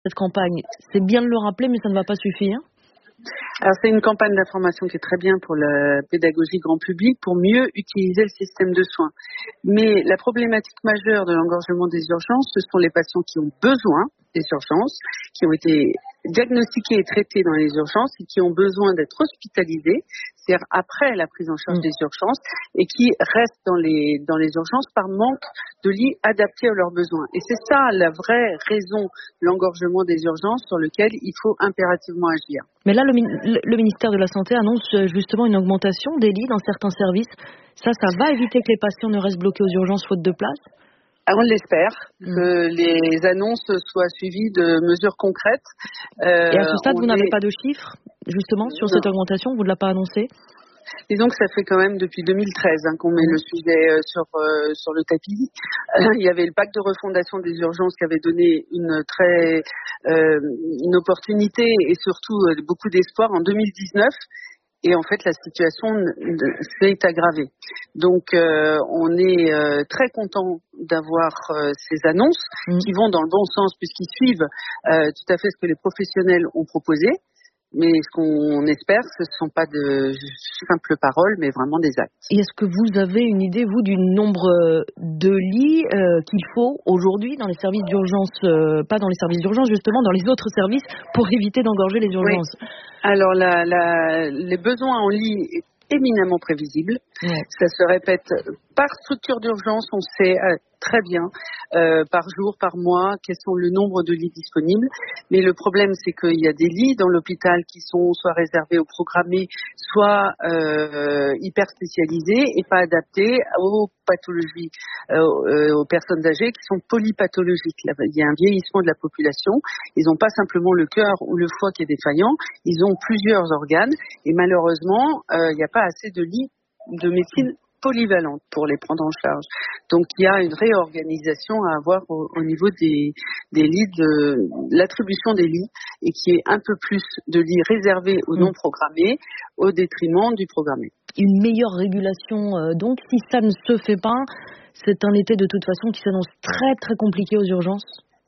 cette campagne. C'est bien de le rappeler, mais ça ne va pas suffire. Alors c'est une campagne d'information qui est très bien pour la pédagogie grand public, pour mieux utiliser le système de soins. Mais la problématique majeure de l'engorgement des urgences, ce sont les patients qui ont besoin des urgences, qui ont été diagnostiqués et traités dans les urgences et qui ont besoin d'être hospitalisés, c'est-à-dire après la prise en charge des urgences, et qui restent dans les urgences par manque de lits adaptés à leurs besoins. Et c'est ça la vraie raison de l'engorgement des urgences sur lequel il faut impérativement agir. Mais là, le ministère de la Santé annonce justement une augmentation des lits dans certains services. Ça va éviter que les patients ne restent bloqués aux urgences faute de place? On l'espère, que les annonces soient suivies de mesures concrètes. Et à ce stade, vous n'avez pas de chiffres, justement, sur cette augmentation? Vous ne l'avez pas annoncé? Disons que ça fait quand même depuis 2013 qu'on met le sujet sur le tapis. Il y avait le pacte de refondation des urgences qui avait donné une opportunité et surtout beaucoup d'espoir en 2019. Et en fait, la situation s'est aggravée. Donc, on est très content d'avoir ces annonces qui vont dans le bon sens puisqu'ils suivent tout à fait ce que les professionnels ont proposé. Mais ce qu'on espère, ce ne sont pas de simples paroles, mais vraiment des actes. Et est-ce que vous avez une idée, vous, du nombre de lits qu'il faut aujourd'hui dans les services d'urgence, pas dans les services d'urgence, justement, dans les autres services, pour éviter d'engorger les urgences? Oui. Alors, les besoins en lits est éminemment prévisible. Ça se répète par structure d'urgence, on sait très bien, par jour, par mois, quels sont le nombre de lits disponibles. Mais le problème, c'est qu'il y a des lits dans l'hôpital qui sont soit réservés ou programmés, soit hyper spécialisés et pas adaptés aux pathologies, aux personnes âgées qui sont polypathologiques. Là, il y a un vieillissement de la population. Ils n'ont pas simplement le cœur ou le foie qui est défaillant, ils ont plusieurs organes et malheureusement, il n'y a pas assez de lits de médecine polyvalente pour les prendre en charge. Donc il y a une réorganisation à avoir au niveau des lits, de l'attribution des lits, et qui est un peu plus de lits réservés aux non programmés au détriment du programmé. Une meilleure régulation, donc si ça ne se fait pas, c'est un été de toute façon qui s'annonce très très compliqué aux urgences.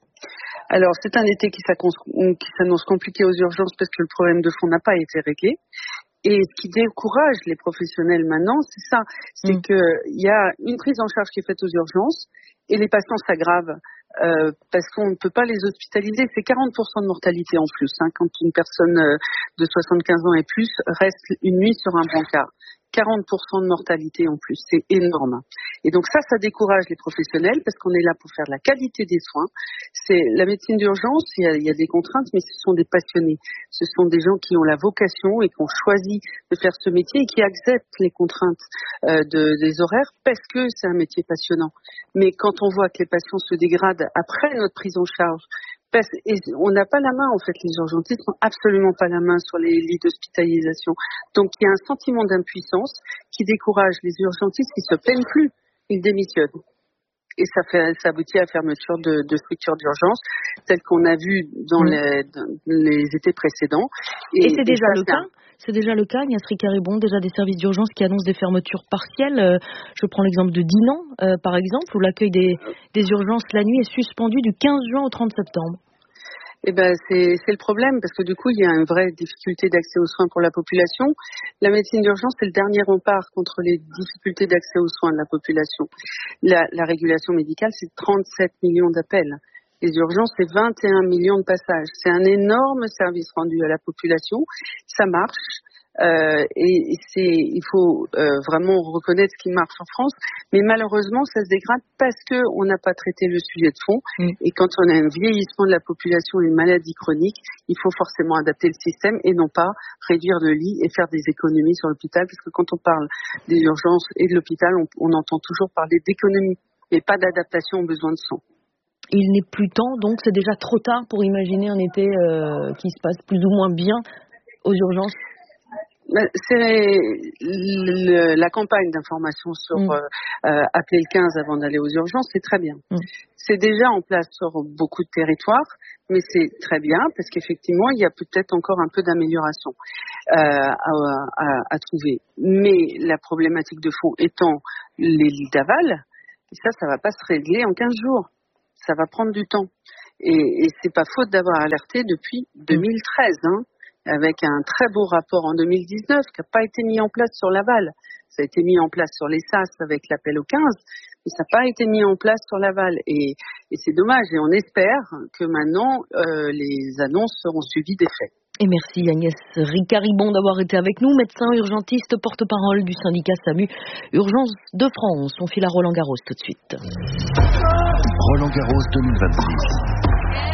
Alors c'est un été qui s'annonce compliqué aux urgences parce que le problème de fond n'a pas été réglé. Et ce qui décourage les professionnels maintenant, c'est ça, c'est qu'il y a une prise en charge qui est faite aux urgences et les patients s'aggravent parce qu'on ne peut pas les hospitaliser. C'est 40% de mortalité en plus quand une personne de 75 ans et plus reste une nuit sur un brancard. 40% de mortalité en plus, c'est énorme. Et donc ça décourage les professionnels parce qu'on est là pour faire la qualité des soins. C'est la médecine d'urgence, il y a des contraintes, mais ce sont des passionnés. Ce sont des gens qui ont la vocation et qui ont choisi de faire ce métier et qui acceptent les contraintes des horaires parce que c'est un métier passionnant. Mais quand on voit que les patients se dégradent après notre prise en charge, et on n'a pas la main, en fait, les urgentistes n'ont absolument pas la main sur les lits d'hospitalisation. Donc, il y a un sentiment d'impuissance qui décourage les urgentistes qui se plaignent plus, ils démissionnent. Et ça aboutit à la fermeture de structures d'urgence, telles qu'on a vu dans les étés précédents. Et c'est déjà le cas. C'est déjà le cas, Agnès Ricard-Ribon, déjà des services d'urgence qui annoncent des fermetures partielles. Je prends l'exemple de Dinan, par exemple, où l'accueil des urgences la nuit est suspendu du 15 juin au 30 septembre. Eh ben, c'est le problème, parce que du coup, il y a une vraie difficulté d'accès aux soins pour la population. La médecine d'urgence, c'est le dernier rempart contre les difficultés d'accès aux soins de la population. La régulation médicale, c'est 37 millions d'appels. Les urgences, c'est 21 millions de passages. C'est un énorme service rendu à la population. Ça marche. Il faut vraiment reconnaître ce qui marche en France, mais malheureusement ça se dégrade parce que on n'a pas traité le sujet de fond. Et quand on a un vieillissement de la population et une maladie chronique, il faut forcément adapter le système et non pas réduire le lit et faire des économies sur l'hôpital, parce que quand on parle des urgences et de l'hôpital, on entend toujours parler d'économies et pas d'adaptation aux besoins de soins. Il n'est plus temps, donc c'est déjà trop tard pour imaginer un été qui se passe plus ou moins bien aux urgences. C'est la campagne d'information sur appeler le 15 avant d'aller aux urgences, c'est très bien. C'est déjà en place sur beaucoup de territoires, mais c'est très bien parce qu'effectivement, il y a peut-être encore un peu d'amélioration à trouver. Mais la problématique de fond étant les lits d'aval, ça va pas se régler en 15 jours. Ça va prendre du temps. Et c'est pas faute d'avoir alerté depuis 2013, avec un très beau rapport en 2019 qui n'a pas été mis en place sur Laval. Ça a été mis en place sur les SAS avec l'appel au 15, mais ça n'a pas été mis en place sur Laval. Et c'est dommage. Et on espère que maintenant, les annonces seront suivies des faits. Et merci Agnès Ricaribon d'avoir été avec nous, médecin urgentiste, porte-parole du syndicat SAMU Urgence de France. On file à Roland Garros tout de suite. Roland Garros 2026.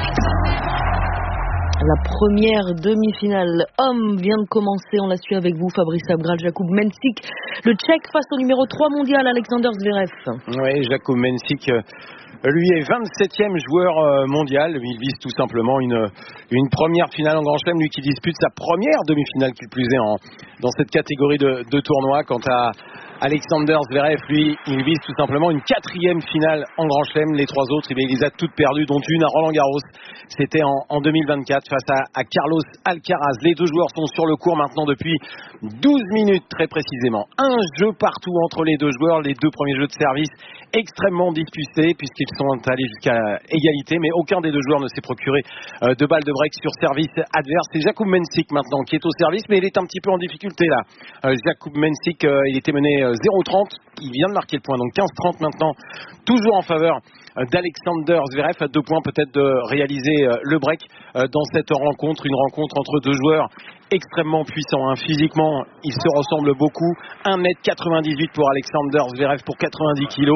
La première demi-finale homme vient de commencer, on l'a su avec vous Fabrice Abgral, Jakub Mensik, le Tchèque face au numéro 3 mondial Alexander Zverev. Oui, Jakub Mensik, lui est 27e joueur mondial, il vise tout simplement une première finale en Grand Chelem, lui qui dispute sa première demi-finale qui plus est dans cette catégorie de tournoi. Quant à Alexander Zverev, lui, il vise tout simplement une 4e finale en Grand Chelem. Les 3 autres, il les a toutes perdues, dont une à Roland Garros. C'était en 2024 face à Carlos Alcaraz. Les 2 joueurs sont sur le court maintenant depuis 12 minutes très précisément. Un jeu partout entre les 2 joueurs. Les 2 premiers jeux de service extrêmement disputés puisqu'ils sont allés jusqu'à égalité. Mais aucun des 2 joueurs ne s'est procuré de balle de break sur service adverse. C'est Jakub Mensik maintenant qui est au service, mais il est un petit peu en difficulté là. Jakub Mensik, il était mené 0-30, il vient de marquer le point, donc 15-30 maintenant, toujours en faveur d'Alexander Zverev, à 2 points peut-être de réaliser le break dans cette rencontre, une rencontre entre 2 joueurs extrêmement puissants. Physiquement, ils se ressemblent beaucoup. 1m98 pour Alexander Zverev pour 90 kg.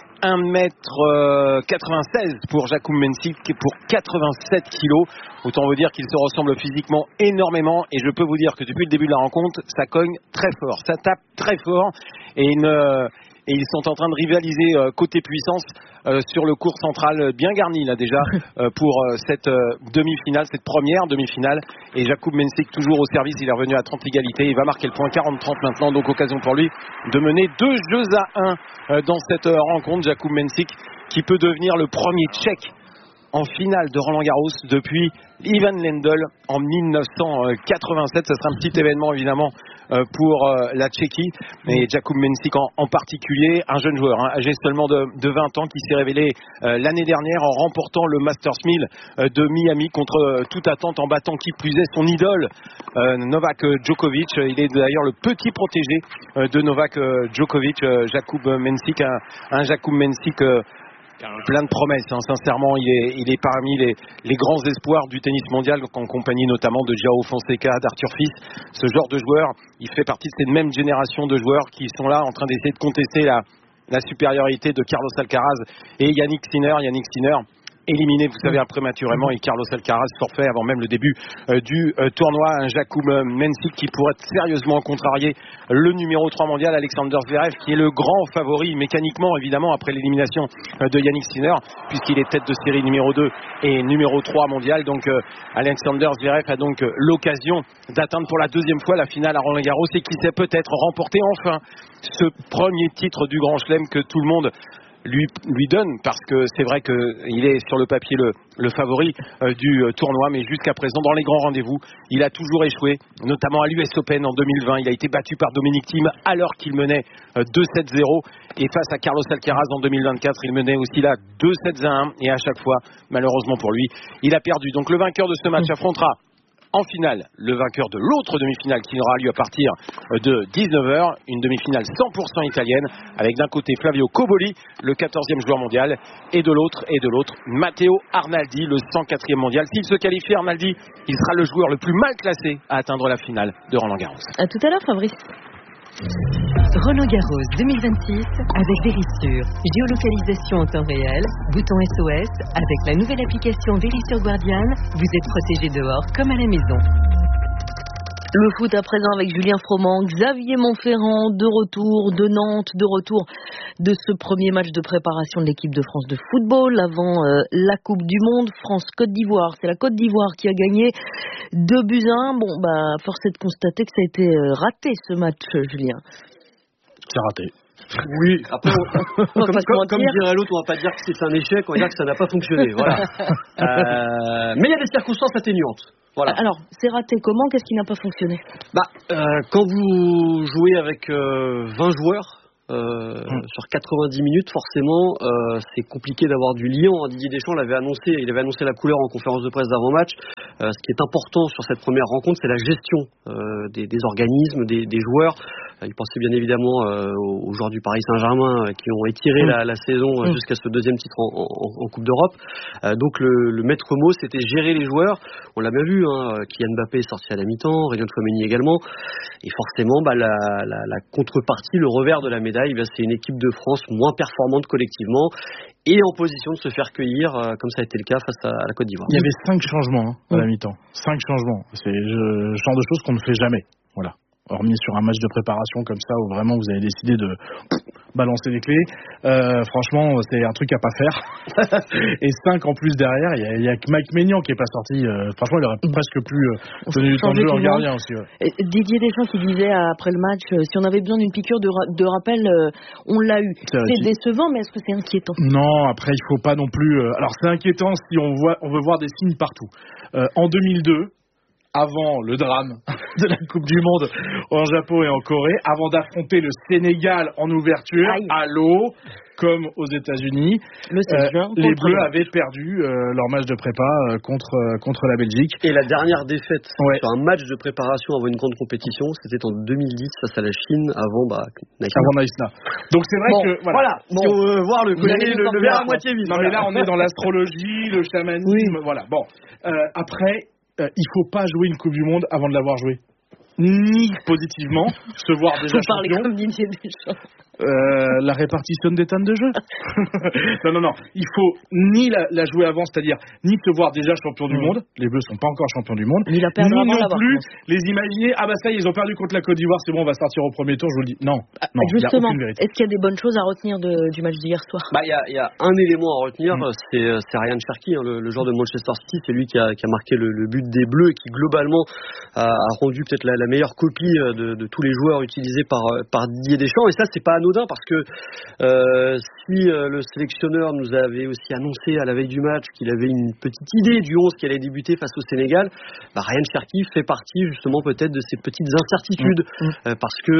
1m96 pour Jakub Mensik pour 87 kg. Autant vous dire qu'ils se ressemblent physiquement énormément. Et je peux vous dire que depuis le début de la rencontre, ça cogne très fort. Ça tape très fort. Et ils sont en train de rivaliser côté puissance sur le court central bien garni là déjà pour cette demi-finale, cette première demi-finale. Et Jakub Mensik toujours au service, il est revenu à 30 égalités, il va marquer le point 40-30 maintenant, donc occasion pour lui de mener 2 jeux à 1 dans cette rencontre. Jakub Mensik qui peut devenir le premier Tchèque en finale de Roland Garros depuis Ivan Lendl en 1987. Ça sera un petit événement évidemment pour la Tchéquie, mais Jakub Mensik en particulier, un jeune joueur âgé seulement de 20 ans qui s'est révélé l'année dernière en remportant le Masters 1000 de Miami contre toute attente, en battant qui plus est son idole Novak Djokovic. Il est d'ailleurs le petit protégé de Novak Djokovic, Jakub Mensik, un Jakub Mensik plein de promesses, sincèrement, il est parmi les grands espoirs du tennis mondial, en compagnie notamment de João Fonseca, d'Arthur Fils. Ce genre de joueur, il fait partie de cette même génération de joueurs qui sont là en train d'essayer de contester la supériorité de Carlos Alcaraz et Yannick Sinner. Éliminé, vous savez, prématurément, et Carlos Alcaraz forfait avant même le début du tournoi. Un Jakub Mensik qui pourrait sérieusement contrarier le numéro 3 mondial, Alexander Zverev, qui est le grand favori mécaniquement, évidemment, après l'élimination de Yannick Sinner, puisqu'il est tête de série numéro 2 et numéro 3 mondial. Donc Alexander Zverev a donc l'occasion d'atteindre pour la 2e fois la finale à Roland Garros et qui sait peut-être remporter enfin ce premier titre du Grand Chelem que tout le monde lui donne, parce que c'est vrai qu'il est sur le papier le favori du tournoi, mais jusqu'à présent dans les grands rendez-vous il a toujours échoué, notamment à l'US Open en 2020. Il a été battu par Dominic Thiem alors qu'il menait 2-7-0, et face à Carlos Alcaraz en 2024 il menait aussi là 2-7-1, et à chaque fois malheureusement pour lui il a perdu. Donc le vainqueur de ce match affrontera en finale le vainqueur de l'autre demi-finale qui aura lieu à partir de 19h, une demi-finale 100% italienne avec d'un côté Flavio Cobolli, le 14e joueur mondial, et de l'autre Matteo Arnaldi, le 104e mondial. S'il se qualifie, Arnaldi, il sera le joueur le plus mal classé à atteindre la finale de Roland Garros. À tout à l'heure, Fabrice. Roland Garros 2026 avec Verisure. Géolocalisation en temps réel, bouton SOS. Avec la nouvelle application Verisure Guardian, vous êtes protégé dehors comme à la maison. Le foot à présent avec Julien Froment, Xavier Monferrand de retour de Nantes, de retour de ce premier match de préparation de l'équipe de France de football avant la Coupe du Monde, France-Côte d'Ivoire. C'est la Côte d'Ivoire qui a gagné 2-1. Bon, force est de constater que ça a été raté ce match, Julien. C'est raté. Oui, après, comme dirait l'autre, on va pas dire que c'est un échec, on va dire que ça n'a pas fonctionné. Voilà. Mais il y a des circonstances atténuantes. Voilà. Alors, c'est raté comment? Qu'est-ce qui n'a pas fonctionné? Quand vous jouez avec 20 joueurs, sur 90 minutes, forcément, c'est compliqué d'avoir du liant. Didier Deschamps il avait annoncé la couleur en conférence de presse d'avant-match. Ce qui est important sur cette première rencontre, c'est la gestion des organismes, des joueurs. Il pensait bien évidemment aux joueurs du Paris Saint-Germain qui ont étiré la saison jusqu'à ce deuxième titre en Coupe d'Europe. Donc le maître mot, c'était gérer les joueurs. On l'a bien vu, Kylian Mbappé est sorti à la mi-temps, Ryan Tchouaméni également. Et forcément, la contrepartie, le revers de la médaille, c'est une équipe de France moins performante collectivement et en position de se faire cueillir, comme ça a été le cas face à la Côte d'Ivoire. Il y avait 5 changements à la mi-temps. 5 changements. C'est le genre de choses qu'on ne fait jamais. Voilà. Hormis sur un match de préparation comme ça où vraiment vous avez décidé de balancer les clés. Franchement, c'est un truc à pas faire. Et 5 en plus derrière, il y a Mike Maignan qui est pas sorti. Franchement, il aurait presque plus tenu du temps de jeu en gardien aussi. Ouais. Didier Deschamps qui disait après le match, si on avait besoin d'une piqûre de rappel, on l'a eu. C'est décevant, mais est-ce que c'est inquiétant? Non, après il faut pas non plus. Alors c'est inquiétant si on veut voir des signes partout. En 2002. Avant le drame de la Coupe du Monde en Japon et en Corée, avant d'affronter le Sénégal en ouverture, à l'eau, comme aux États-Unis, les Bleus avaient perdu leur match de prépa contre la Belgique. Et la dernière défaite sur un match de préparation avant une grande compétition, c'était en 2010 face à la Chine, avant Naïsna. Donc c'est vrai que voilà. Si on veut voir le verre à moitié vide. Non mais là on est dans l'astrologie, le chamanisme, voilà. Bon, après. Il faut pas jouer une Coupe du Monde avant de l'avoir jouée. Ni positivement, se voir déjà champion. Comme Didier Deschamps. La répartition des temps de jeu. Non. Il faut ni la jouer avant, c'est-à-dire ni te voir déjà champion du monde. Les Bleus sont pas encore champions du monde. Ni non plus les imaginer. Ah bah ça, ils ont perdu contre la Côte d'Ivoire. C'est bon, on va sortir au premier tour. Je vous le dis. Non. Justement, est-ce qu'il y a des bonnes choses à retenir du match d'hier soir? Il y a un élément à retenir, c'est Ryan Cherki, le joueur de Manchester City. C'est lui qui a marqué le but des Bleus et qui globalement a rendu peut-être la meilleure copie de tous les joueurs utilisés par Didier Deschamps. Et ça, c'est pas anodin parce que si le sélectionneur nous avait aussi annoncé à la veille du match qu'il avait une petite idée du 11 qui allait débuter face au Sénégal, Ryan Cherki fait partie justement peut-être de ces petites incertitudes parce que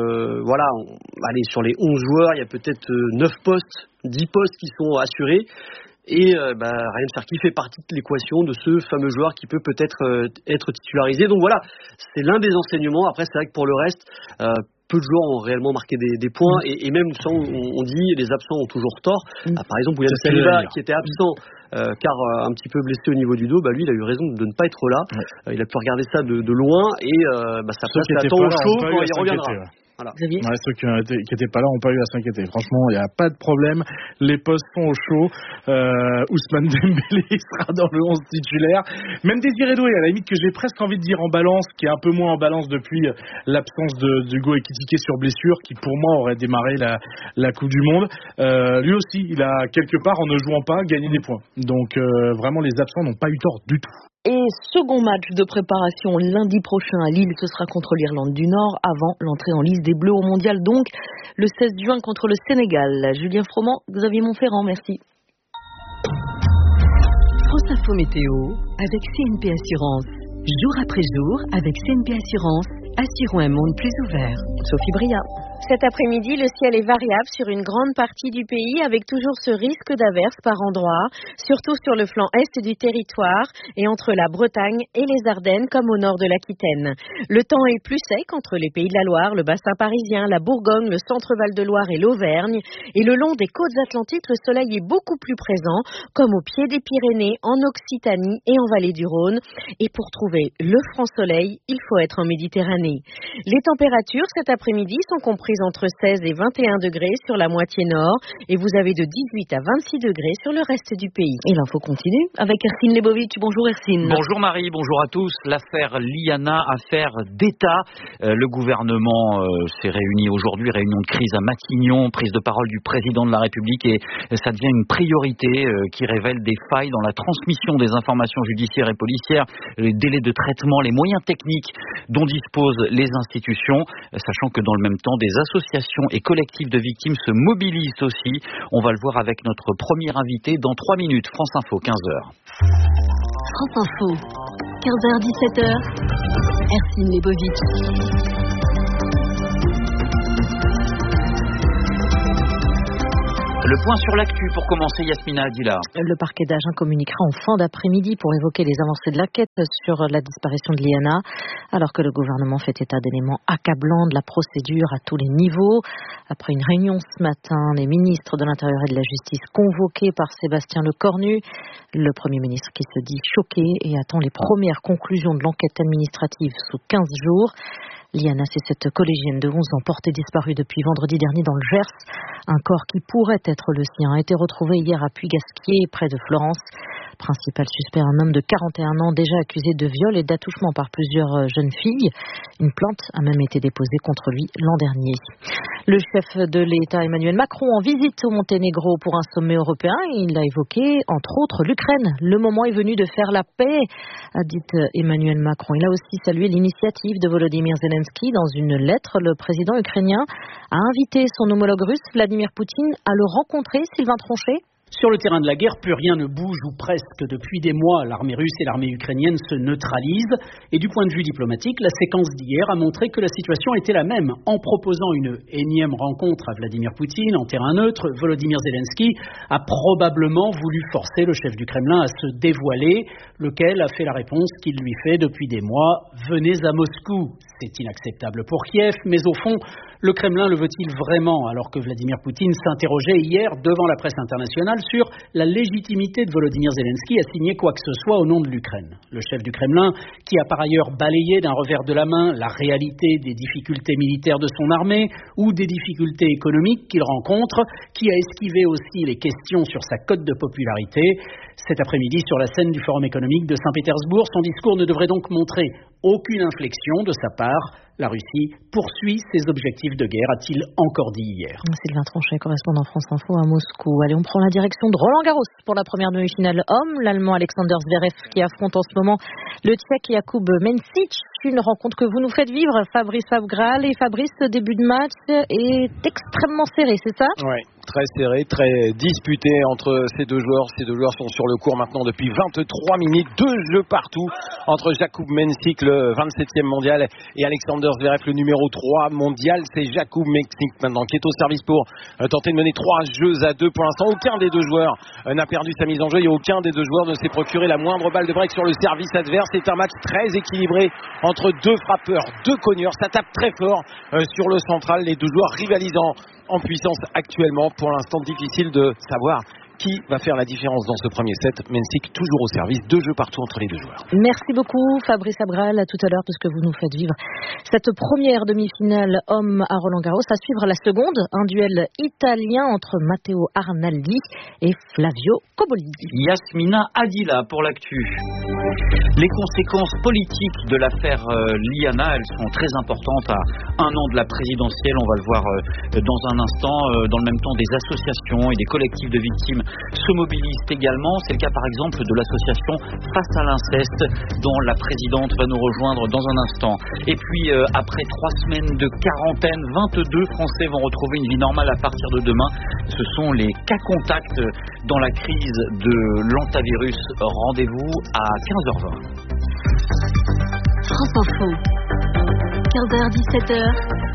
sur les 11 joueurs, il y a peut-être 9 postes, 10 postes qui sont assurés. Et Ryan Cherki fait partie de l'équation de ce fameux joueur qui peut peut-être être titularisé. Donc voilà, c'est l'un des enseignements. Après, c'est vrai que pour le reste, peu de joueurs ont réellement marqué des points. Et même on dit les absents ont toujours tort. Par exemple, William Saliba qui était absent car un petit peu blessé au niveau du dos, lui il a eu raison de ne pas être là. Il a pu regarder ça de loin et sa place l'attend au chaud quand il reviendra. Voilà. Ceux qui n'étaient pas là n'ont pas eu à s'inquiéter. Franchement, il n'y a pas de problème. Les postes sont au chaud. Ousmane Dembélé sera dans le 11 titulaire. Même Désiré Doué, à la limite, que j'ai presque envie de dire en balance, qui est un peu moins en balance depuis l'absence d'Hugo Ekitike sur blessure, qui pour moi aurait démarré la Coupe du Monde. Lui aussi, il a quelque part, en ne jouant pas, gagné des points. Donc vraiment, les absents n'ont pas eu tort du tout. Et second match de préparation lundi prochain à Lille, ce sera contre l'Irlande du Nord, avant l'entrée en lice des Bleus au Mondial, donc le 16 juin contre le Sénégal. Julien Froment, Xavier Montferrand, merci. France Info Météo avec CNP Assurance. Jour après jour, avec CNP Assurance, assurons un monde plus ouvert. Sophie Bria. Cet après-midi, le ciel est variable sur une grande partie du pays avec toujours ce risque d'averse par endroits, surtout sur le flanc est du territoire et entre la Bretagne et les Ardennes comme au nord de l'Aquitaine. Le temps est plus sec entre les Pays de la Loire, le bassin parisien, la Bourgogne, le centre Val-de-Loire et l'Auvergne. Et le long des côtes atlantiques, le soleil est beaucoup plus présent, comme au pied des Pyrénées, en Occitanie et en vallée du Rhône. Et pour trouver le franc soleil, il faut être en Méditerranée. Les températures cet après-midi sont comprises entre 16 et 21 degrés sur la moitié nord et vous avez de 18 à 26 degrés sur le reste du pays. Et l'info continue avec Ercine Lebovitch. Bonjour Ercine. Bonjour Marie, bonjour à tous. L'affaire Liana, affaire d'État. Le gouvernement s'est réuni aujourd'hui, réunion de crise à Matignon, prise de parole du président de la République et ça devient une priorité qui révèle des failles dans la transmission des informations judiciaires et policières, les délais de traitement, les moyens techniques dont disposent les institutions, sachant que dans le même temps, des associations et collectifs de victimes se mobilisent aussi. On va le voir avec notre premier invité dans 3 minutes. France Info, 15h. France Info, 15h, 17h. Ercine Lebovitch. Le point sur l'actu pour commencer, Yasmina Adila. Le parquet d'Agen communiquera en fin d'après-midi pour évoquer les avancées de l'enquête sur la disparition de Liana, alors que le gouvernement fait état d'éléments accablants de la procédure à tous les niveaux. Après une réunion ce matin, les ministres de l'Intérieur et de la Justice convoqués par Sébastien Lecornu, le Premier ministre qui se dit choqué et attend les premières conclusions de l'enquête administrative sous 15 jours. Liana, c'est cette collégienne de 11 ans portée disparue depuis vendredi dernier dans le Gers. Un corps qui pourrait être le sien a été retrouvé hier à Puy-Gasquier, près de Florence. Principal suspect, un homme de 41 ans déjà accusé de viol et d'attouchement par plusieurs jeunes filles. Une plainte a même été déposée contre lui l'an dernier. Le chef de l'État Emmanuel Macron en visite au Monténégro pour un sommet européen. Il a évoqué entre autres l'Ukraine. Le moment est venu de faire la paix, a dit Emmanuel Macron. Il a aussi salué l'initiative de Volodymyr Zelensky. Dans une lettre, le président ukrainien a invité son homologue russe Vladimir Poutine à le rencontrer. Sylvain Tronchet. Sur le terrain de la guerre, plus rien ne bouge ou presque. Depuis des mois, l'armée russe et l'armée ukrainienne se neutralisent. Et du point de vue diplomatique, la séquence d'hier a montré que la situation était la même. En proposant une énième rencontre à Vladimir Poutine en terrain neutre, Volodymyr Zelensky a probablement voulu forcer le chef du Kremlin à se dévoiler, lequel a fait la réponse qu'il lui fait depuis des mois « Venez à Moscou ». C'est inacceptable pour Kiev, mais au fond, le Kremlin le veut-il vraiment, alors que Vladimir Poutine s'interrogeait hier devant la presse internationale sur la légitimité de Volodymyr Zelensky à signer quoi que ce soit au nom de l'Ukraine. Le chef du Kremlin, qui a par ailleurs balayé d'un revers de la main la réalité des difficultés militaires de son armée ou des difficultés économiques qu'il rencontre, qui a esquivé aussi les questions sur sa cote de popularité. Cet après-midi, sur la scène du Forum économique de Saint-Pétersbourg, son discours ne devrait donc montrer aucune inflexion de sa part. La Russie poursuit ses objectifs de guerre, a-t-il encore dit hier. Sylvain Tronchet, correspondant France Info à Moscou. Allez, on prend la direction de Roland-Garros pour la première demi-finale homme. L'Allemand Alexander Zverev qui affronte en ce moment le Tchèque Jakub Mencic. Une rencontre que vous nous faites vivre, Fabrice Abgral. Et Fabrice, ce début de match est extrêmement serré, c'est ça ? Oui, très serré, très disputé entre ces deux joueurs. Ces deux joueurs sont sur le court maintenant depuis 23 minutes. 2 jeux partout entre Jakub Mencic, le 27e mondial, et Alexander Zverev, le numéro 3 mondial. C'est Jakub Mencic maintenant qui est au service pour tenter de mener 3 jeux à 2 pour l'instant. Aucun des deux joueurs n'a perdu sa mise en jeu et aucun des deux joueurs ne s'est procuré la moindre balle de break sur le service adverse. C'est un match très équilibré entre 2 frappeurs, 2 cogneurs. Ça tape très fort sur le central. Les deux joueurs rivalisant en puissance actuellement. Pour l'instant, difficile de savoir qui va faire la différence dans ce premier set. Mencic toujours au service, 2 jeux partout entre les deux joueurs. Merci beaucoup Fabrice Abgral, à tout à l'heure, puisque vous nous faites vivre cette première demi-finale homme à Roland-Garros. À suivre la seconde, un duel italien entre Matteo Arnaldi et Flavio Cobolli. Yasmina Adila pour l'actu. Les conséquences politiques de l'affaire Liana, elles sont très importantes à 1 an de la présidentielle. On va le voir dans un instant. Dans le même temps, des associations et des collectifs de victimes se mobilisent également. C'est le cas par exemple de l'association Face à l'inceste dont la présidente va nous rejoindre dans un instant. Et puis après 3 semaines de quarantaine, 22 Français vont retrouver une vie normale à partir de demain. Ce sont les cas contacts dans la crise de l'hantavirus. Rendez-vous à 15h20. France Info, 15h-17h,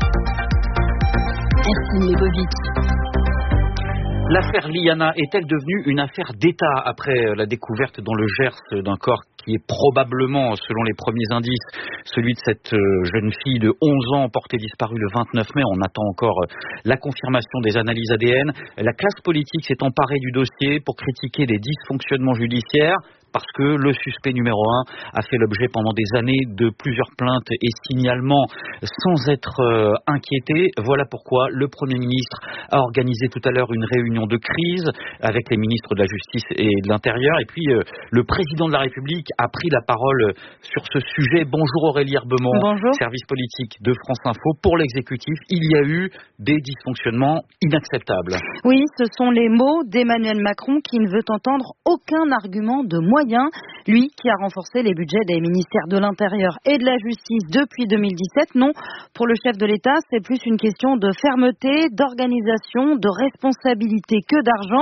Ercine Lebovic. L'affaire Liana est-elle devenue une affaire d'État après la découverte dans le Gers d'un corps qui est probablement, selon les premiers indices, celui de cette jeune fille de 11 ans portée disparue le 29 mai. On attend encore la confirmation des analyses ADN. La classe politique s'est emparée du dossier pour critiquer des dysfonctionnements judiciaires. Parce que le suspect numéro 1 a fait l'objet pendant des années de plusieurs plaintes et signalements sans être inquiété. Voilà pourquoi le Premier ministre a organisé tout à l'heure une réunion de crise avec les ministres de la Justice et de l'Intérieur. Et puis le Président de la République a pris la parole sur ce sujet. Bonjour Aurélie Herbemont, bonjour. Service politique de France Info. Pour l'exécutif, il y a eu des dysfonctionnements inacceptables. Oui, ce sont les mots d'Emmanuel Macron qui ne veut entendre aucun argument de moyen. Lui qui a renforcé les budgets des ministères de l'Intérieur et de la Justice depuis 2017. Non, pour le chef de l'État, c'est plus une question de fermeté, d'organisation, de responsabilité que d'argent.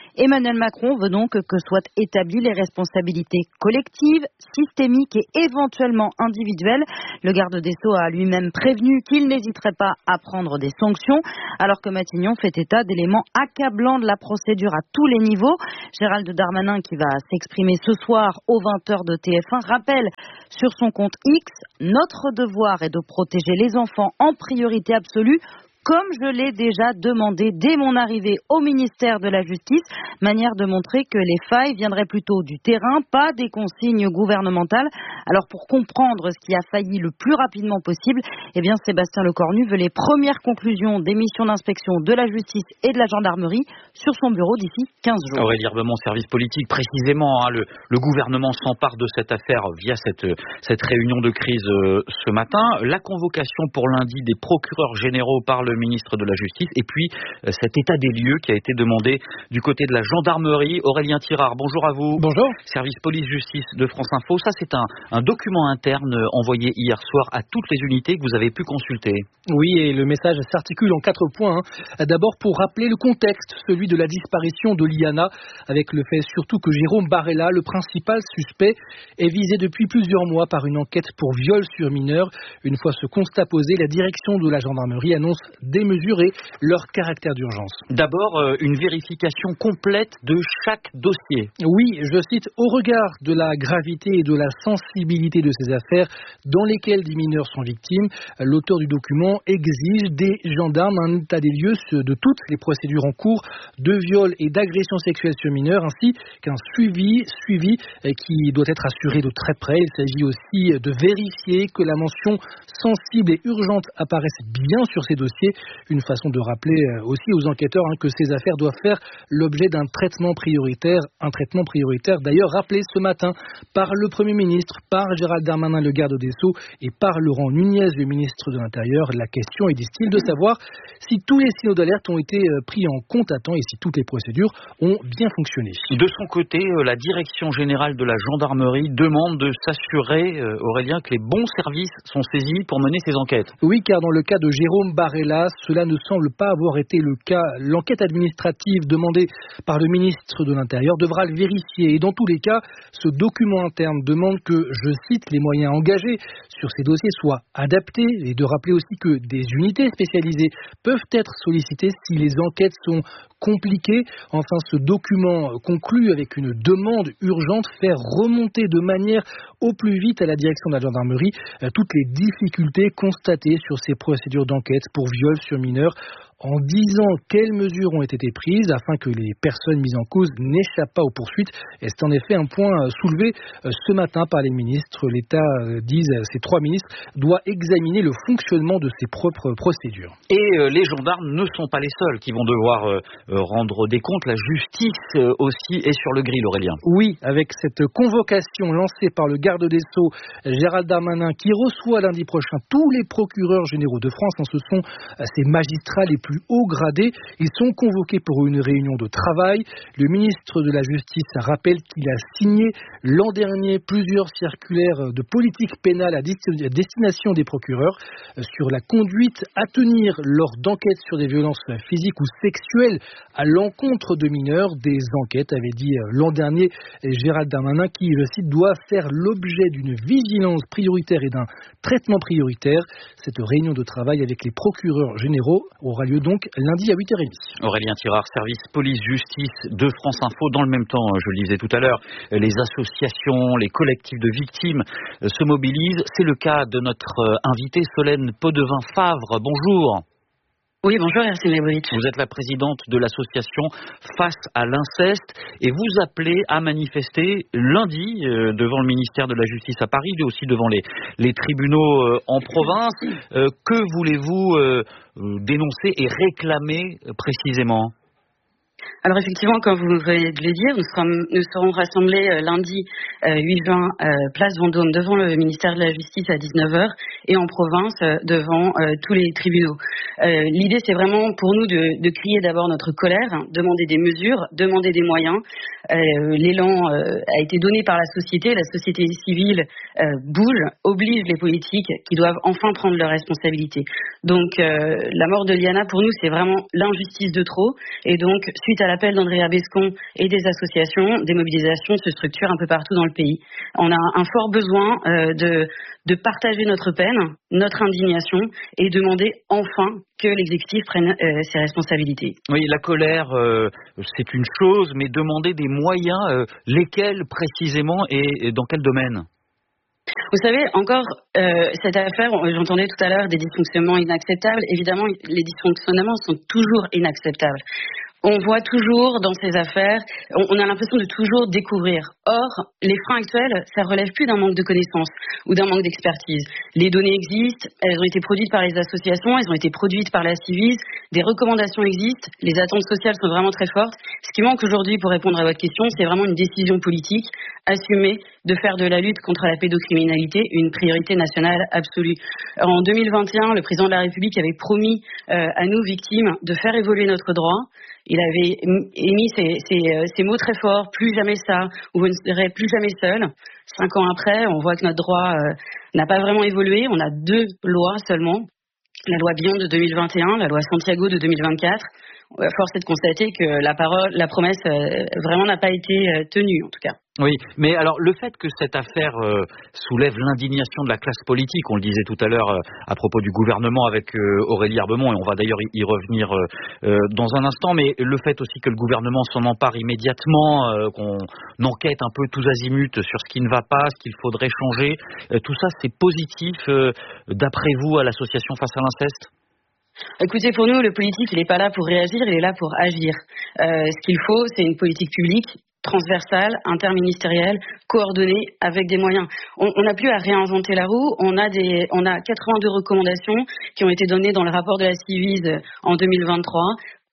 Emmanuel Macron veut donc que soient établies les responsabilités collectives, systémiques et éventuellement individuelles. Le garde des Sceaux a lui-même prévenu qu'il n'hésiterait pas à prendre des sanctions, alors que Matignon fait état d'éléments accablants de la procédure à tous les niveaux. Gérald Darmanin, qui va s'exprimer ce soir aux 20h de TF1, rappelle sur son compte X: notre devoir est de protéger les enfants en priorité absolue, comme je l'ai déjà demandé dès mon arrivée au ministère de la Justice. Manière de montrer que les failles viendraient plutôt du terrain, pas des consignes gouvernementales. Alors pour comprendre ce qui a failli le plus rapidement possible, Sébastien Lecornu veut les premières conclusions des missions d'inspection de la justice et de la gendarmerie sur son bureau d'ici 15 jours. Aurélie Herbemont, service politique, précisément, le gouvernement s'empare de cette affaire via cette réunion de crise ce matin. La convocation pour lundi des procureurs généraux par le ministre de la Justice, et puis cet état des lieux qui a été demandé du côté de la gendarmerie. Aurélien Tirard, bonjour à vous. Bonjour. Service police-justice de France Info. Ça, c'est un document interne envoyé hier soir à toutes les unités que vous avez pu consulter. Oui, et le message s'articule en 4 points. D'abord, pour rappeler le contexte, celui de la disparition de Liana, avec le fait surtout que Jérôme Barella, le principal suspect, est visé depuis plusieurs mois par une enquête pour viol sur mineur. Une fois ce constat posé, la direction de la gendarmerie annonce démesurer leur caractère d'urgence. D'abord, une vérification complète de chaque dossier. Oui, je cite: au regard de la gravité et de la sensibilité de ces affaires dans lesquelles des mineurs sont victimes, l'auteur du document exige des gendarmes un état des lieux de toutes les procédures en cours de viol et d'agression sexuelle sur mineurs, ainsi qu'un suivi qui doit être assuré de très près. Il s'agit aussi de vérifier que la mention sensible et urgente apparaisse bien sur ces dossiers. Une façon de rappeler aussi aux enquêteurs que ces affaires doivent faire l'objet d'un traitement prioritaire. Un traitement prioritaire d'ailleurs rappelé ce matin par le Premier ministre, par Gérald Darmanin, le garde des Sceaux, et par Laurent Nunez, le ministre de l'Intérieur. La question est, disent-ils, de savoir si tous les signaux d'alerte ont été pris en compte à temps et si toutes les procédures ont bien fonctionné. De son côté, la direction générale de la gendarmerie demande de s'assurer, Aurélien, que les bons services sont saisis pour mener ces enquêtes. Oui, car dans le cas de Jérôme Barella, cela ne semble pas avoir été le cas. L'enquête administrative demandée par le ministre de l'Intérieur devra le vérifier. Et dans tous les cas, ce document interne demande que, je cite, les moyens engagés sur ces dossiers soient adaptés, et de rappeler aussi que des unités spécialisées peuvent être sollicitées si les enquêtes sont compliquées. Enfin, ce document conclut avec une demande urgente: faire remonter de manière au plus vite à la direction de la gendarmerie toutes les difficultés constatées sur ces procédures d'enquête pour viol sur mineurs, en disant quelles mesures ont été prises afin que les personnes mises en cause n'échappent pas aux poursuites. Et c'est en effet un point soulevé ce matin par les ministres. L'État, disent ces 3 ministres, doit examiner le fonctionnement de ses propres procédures. Et les gendarmes ne sont pas les seuls qui vont devoir rendre des comptes. La justice aussi est sur le grill, Aurélien. Oui, avec cette convocation lancée par le garde des Sceaux, Gérald Darmanin, qui reçoit lundi prochain tous les procureurs généraux de France. Ce sont ces magistrats les plus haut gradés. Ils sont convoqués pour une réunion de travail. Le ministre de la Justice rappelle qu'il a signé l'an dernier plusieurs circulaires de politique pénale à destination des procureurs sur la conduite à tenir lors d'enquêtes sur des violences physiques ou sexuelles à l'encontre de mineurs. Des enquêtes, avait dit l'an dernier Gérald Darmanin, qui, je cite, doit faire l'objet d'une vigilance prioritaire et d'un traitement prioritaire. Cette réunion de travail avec les procureurs généraux aura lieu donc lundi à 8h30. Aurélien Tirard, service police-justice de France Info. Dans le même temps, je le disais tout à l'heure, les associations, les collectifs de victimes se mobilisent. C'est le cas de notre invitée Solène Poddevin-Favre. Bonjour. Oui, bonjour Yacine Leibovitch. Vous êtes la présidente de l'association Face à l'inceste et vous appelez à manifester lundi devant le ministère de la Justice à Paris, mais aussi devant les tribunaux en province. Que voulez-vous dénoncer et réclamer précisément ? Alors effectivement, comme vous venez de le dire, nous serons rassemblés lundi 8 juin, place Vendôme, devant le ministère de la Justice à 19h et en province devant tous les tribunaux. L'idée, c'est vraiment pour nous de crier d'abord notre colère, demander des mesures, demander des moyens, l'élan a été donné par la société civile bouge, oblige les politiques qui doivent enfin prendre leurs responsabilités. Donc la mort de Liana, pour nous, c'est vraiment l'injustice de trop. Et donc, suite à l'appel d'Andrea Bescon et des associations, des mobilisations se structurent un peu partout dans le pays. On a un fort besoin de partager notre peine, notre indignation et demander enfin que l'exécutif prenne ses responsabilités. Oui, la colère, c'est une chose, mais demander des moyens, lesquels précisément et dans quel domaine ? Vous savez, encore, cette affaire, j'entendais tout à l'heure des dysfonctionnements inacceptables. Évidemment, les dysfonctionnements sont toujours inacceptables. On voit toujours dans ces affaires, on a l'impression de toujours découvrir. Or, les freins actuels, ça relève plus d'un manque de connaissances ou d'un manque d'expertise. Les données existent, elles ont été produites par les associations, elles ont été produites par la Civis, des recommandations existent, les attentes sociales sont vraiment très fortes. Ce qui manque aujourd'hui pour répondre à votre question, c'est vraiment une décision politique assumée de faire de la lutte contre la pédocriminalité une priorité nationale absolue. En 2021, le président de la République avait promis à nous, victimes, de faire évoluer notre droit. Il avait émis ces mots très forts, plus jamais ça, ou vous ne serez plus jamais seul. 5 ans après, on voit que notre droit n'a pas vraiment évolué. On a 2 lois seulement. La loi Billon de 2021, la loi Santiago de 2024. Force est de constater que la promesse vraiment n'a pas été tenue, en tout cas. Oui, mais alors le fait que cette affaire soulève l'indignation de la classe politique, on le disait tout à l'heure à propos du gouvernement avec Aurélie Herbemont, et on va d'ailleurs y revenir dans un instant, mais le fait aussi que le gouvernement s'en empare immédiatement, qu'on enquête un peu tous azimuts sur ce qui ne va pas, ce qu'il faudrait changer, tout ça c'est positif d'après vous à l'association Face à l'inceste ? Écoutez, pour nous, le politique, il n'est pas là pour réagir, il est là pour agir. Ce qu'il faut, c'est une politique publique transversale, interministérielle, coordonnée, avec des moyens. On n'a plus à réinventer la roue. On a 82 recommandations qui ont été données dans le rapport de la Civis en 2023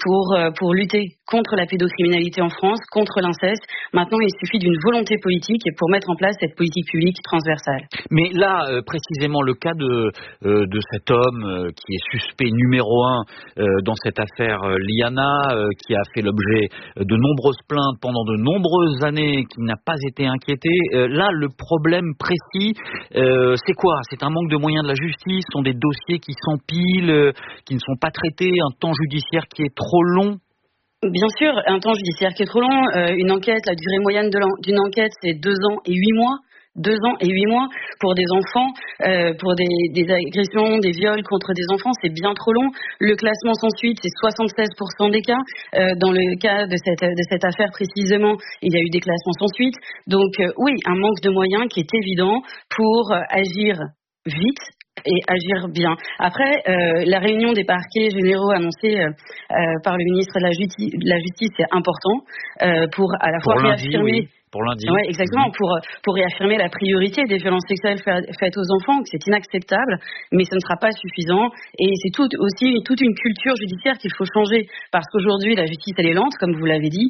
pour lutter contre la pédocriminalité en France, contre l'inceste. Maintenant, il suffit d'une volonté politique et pour mettre en place cette politique publique transversale. Mais là, précisément, le cas de cet homme qui est suspect numéro 1 dans cette affaire Liana, qui a fait l'objet de nombreuses plaintes pendant de nombreuses années, qui n'a pas été inquiété. Là, le problème précis, c'est quoi ? C'est un manque de moyens de la justice, ce sont des dossiers qui s'empilent, qui ne sont pas traités, un temps judiciaire qui est trop long. Bien sûr, un temps judiciaire qui est trop long. Une enquête, la durée moyenne d'une enquête, c'est 2 ans et 8 mois. 2 ans et 8 mois pour des enfants, pour des agressions, des viols contre des enfants, c'est bien trop long. Le classement sans suite, c'est 76% des cas. Dans le cas de cette affaire précisément, il y a eu des classements sans suite. Donc oui, un manque de moyens qui est évident pour agir vite et agir bien. Après, la réunion des parquets généraux annoncée par le ministre de la Justice, c'est important pour à la fois réaffirmer... Oui. Pour lundi. Oui, exactement, pour réaffirmer la priorité des violences sexuelles faites aux enfants, que c'est inacceptable, mais ce ne sera pas suffisant. Et c'est aussi toute une culture judiciaire qu'il faut changer, parce qu'aujourd'hui, la justice, elle est lente, comme vous l'avez dit,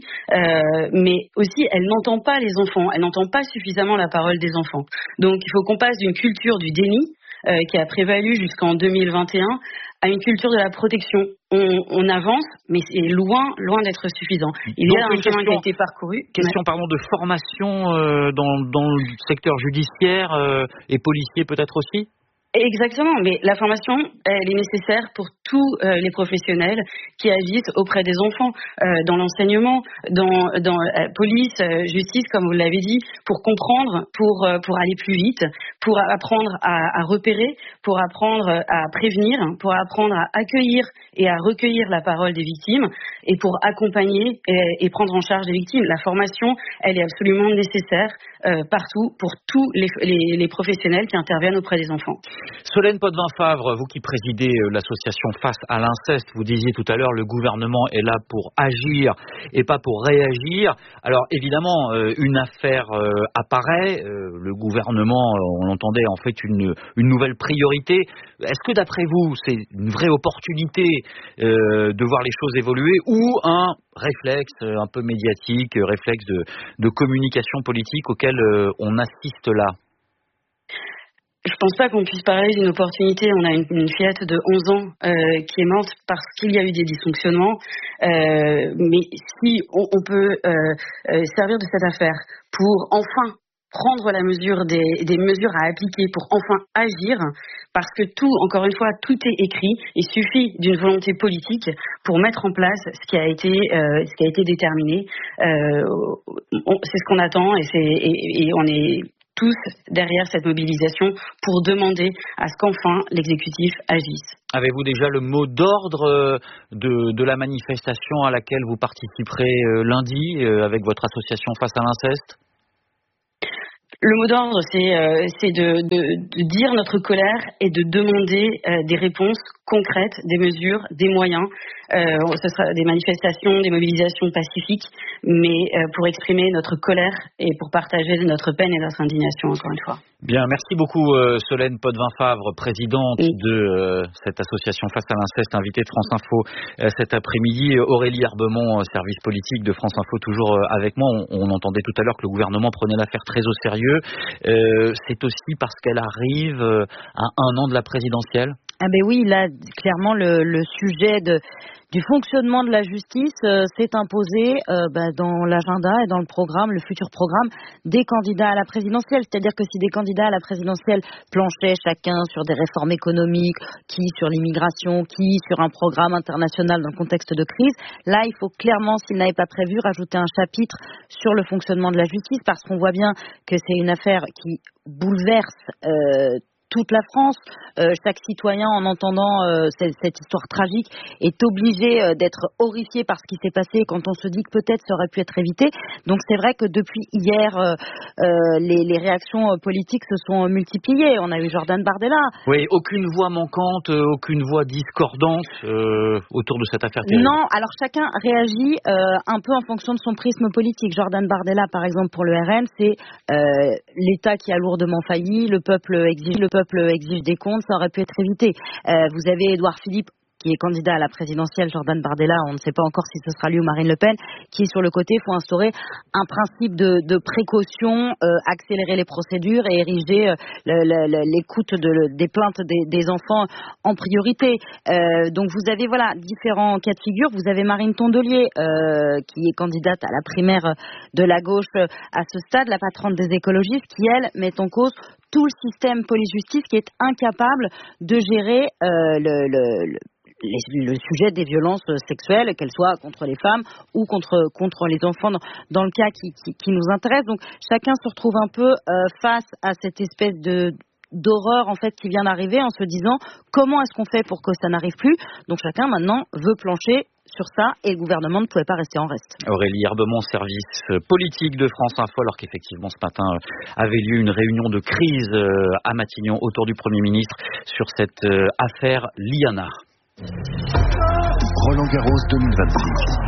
mais aussi, elle n'entend pas les enfants, elle n'entend pas suffisamment la parole des enfants. Donc, il faut qu'on passe d'une culture du déni, qui a prévalu jusqu'en 2021, à une culture de la protection. On avance, mais c'est loin d'être suffisant. Il y a un chemin qui a été parcouru. Question de formation dans le secteur judiciaire et policier peut-être aussi ? Exactement, mais la formation, elle est nécessaire pour tous les professionnels qui agissent auprès des enfants, dans l'enseignement, dans police, justice, comme vous l'avez dit, pour comprendre, pour aller plus vite, pour apprendre à repérer, pour apprendre à prévenir, pour apprendre à accueillir et à recueillir la parole des victimes et pour accompagner et prendre en charge les victimes. La formation, elle est absolument nécessaire partout pour tous les professionnels qui interviennent auprès des enfants. Solène Potvin-Favre, vous qui présidez l'association Face à l'inceste, vous disiez tout à l'heure le gouvernement est là pour agir et pas pour réagir. Alors évidemment, une affaire apparaît, le gouvernement, on l'entendait, en fait une nouvelle priorité. Est-ce que d'après vous, c'est une vraie opportunité de voir les choses évoluer ou un réflexe un peu médiatique, réflexe de communication politique auquel on assiste là ? je pense pas qu'on puisse parler d'une opportunité. On a une fillette de 11 ans qui est morte parce qu'il y a eu des dysfonctionnements. Mais si on peut servir de cette affaire pour enfin prendre la mesure des mesures à appliquer pour enfin agir, parce que encore une fois, tout est écrit. Il suffit d'une volonté politique pour mettre en place ce qui a été déterminé. C'est ce qu'on attend et on est tous derrière cette mobilisation pour demander à ce qu'enfin l'exécutif agisse. Avez-vous déjà le mot d'ordre de la manifestation à laquelle vous participerez lundi avec votre association Face à l'inceste ? Le mot d'ordre, c'est de dire notre colère et de demander des réponses concrètes, des mesures, des moyens. Ce sera des manifestations, des mobilisations pacifiques, mais pour exprimer notre colère et pour partager notre peine et notre indignation, encore une fois. Bien, merci beaucoup Solène Potvin-Favre, présidente de cette association Face à l'inceste, invitée de France Info cet après-midi. Aurélie Herbemont, service politique de France Info, toujours avec moi. On entendait tout à l'heure que le gouvernement prenait l'affaire très au sérieux. C'est aussi parce qu'elle arrive à 1 an de la présidentielle. Ah ben oui, là, clairement, le sujet du fonctionnement de la justice s'est imposé dans l'agenda et dans le programme, le futur programme des candidats à la présidentielle. C'est-à-dire que si des candidats à la présidentielle planchaient chacun sur des réformes économiques, qui sur l'immigration, qui sur un programme international dans le contexte de crise, là, il faut clairement, s'ils n'avaient pas prévu, rajouter un chapitre sur le fonctionnement de la justice, parce qu'on voit bien que c'est une affaire qui bouleverse toute la France. Chaque citoyen, en entendant cette histoire tragique, est obligé d'être horrifié par ce qui s'est passé quand on se dit que peut-être ça aurait pu être évité. Donc c'est vrai que depuis hier, les réactions politiques se sont multipliées. On a eu Jordan Bardella. Oui, aucune voix manquante, aucune voix discordante autour de cette affaire terrible. Non, alors chacun réagit un peu en fonction de son prisme politique. Jordan Bardella, par exemple, pour le RN, c'est l'État qui a lourdement failli, le peuple exige des comptes, ça aurait pu être évité. Vous avez Édouard Philippe, qui est candidat à la présidentielle, Jordan Bardella, on ne sait pas encore si ce sera lui ou Marine Le Pen, qui est sur le côté, il faut instaurer un principe de précaution, accélérer les procédures et ériger l'écoute des plaintes des enfants en priorité. Donc vous avez différents cas de figure. Vous avez Marine Tondelier, qui est candidate à la primaire de la gauche à ce stade, la patronne des écologistes, qui elle met en cause tout le système police-justice, qui est incapable de gérer le sujet des violences sexuelles, qu'elles soient contre les femmes ou contre les enfants, dans le cas qui nous intéresse. Donc chacun se retrouve un peu face à cette espèce d'horreur en fait qui vient d'arriver, en se disant comment est-ce qu'on fait pour que ça n'arrive plus. Donc chacun maintenant veut plancher sur ça et le gouvernement ne pouvait pas rester en reste. Aurélie Herbemont, service politique de France Info, alors qu'effectivement ce matin avait lieu une réunion de crise à Matignon autour du Premier ministre sur cette affaire Liana. Roland Garros 2026.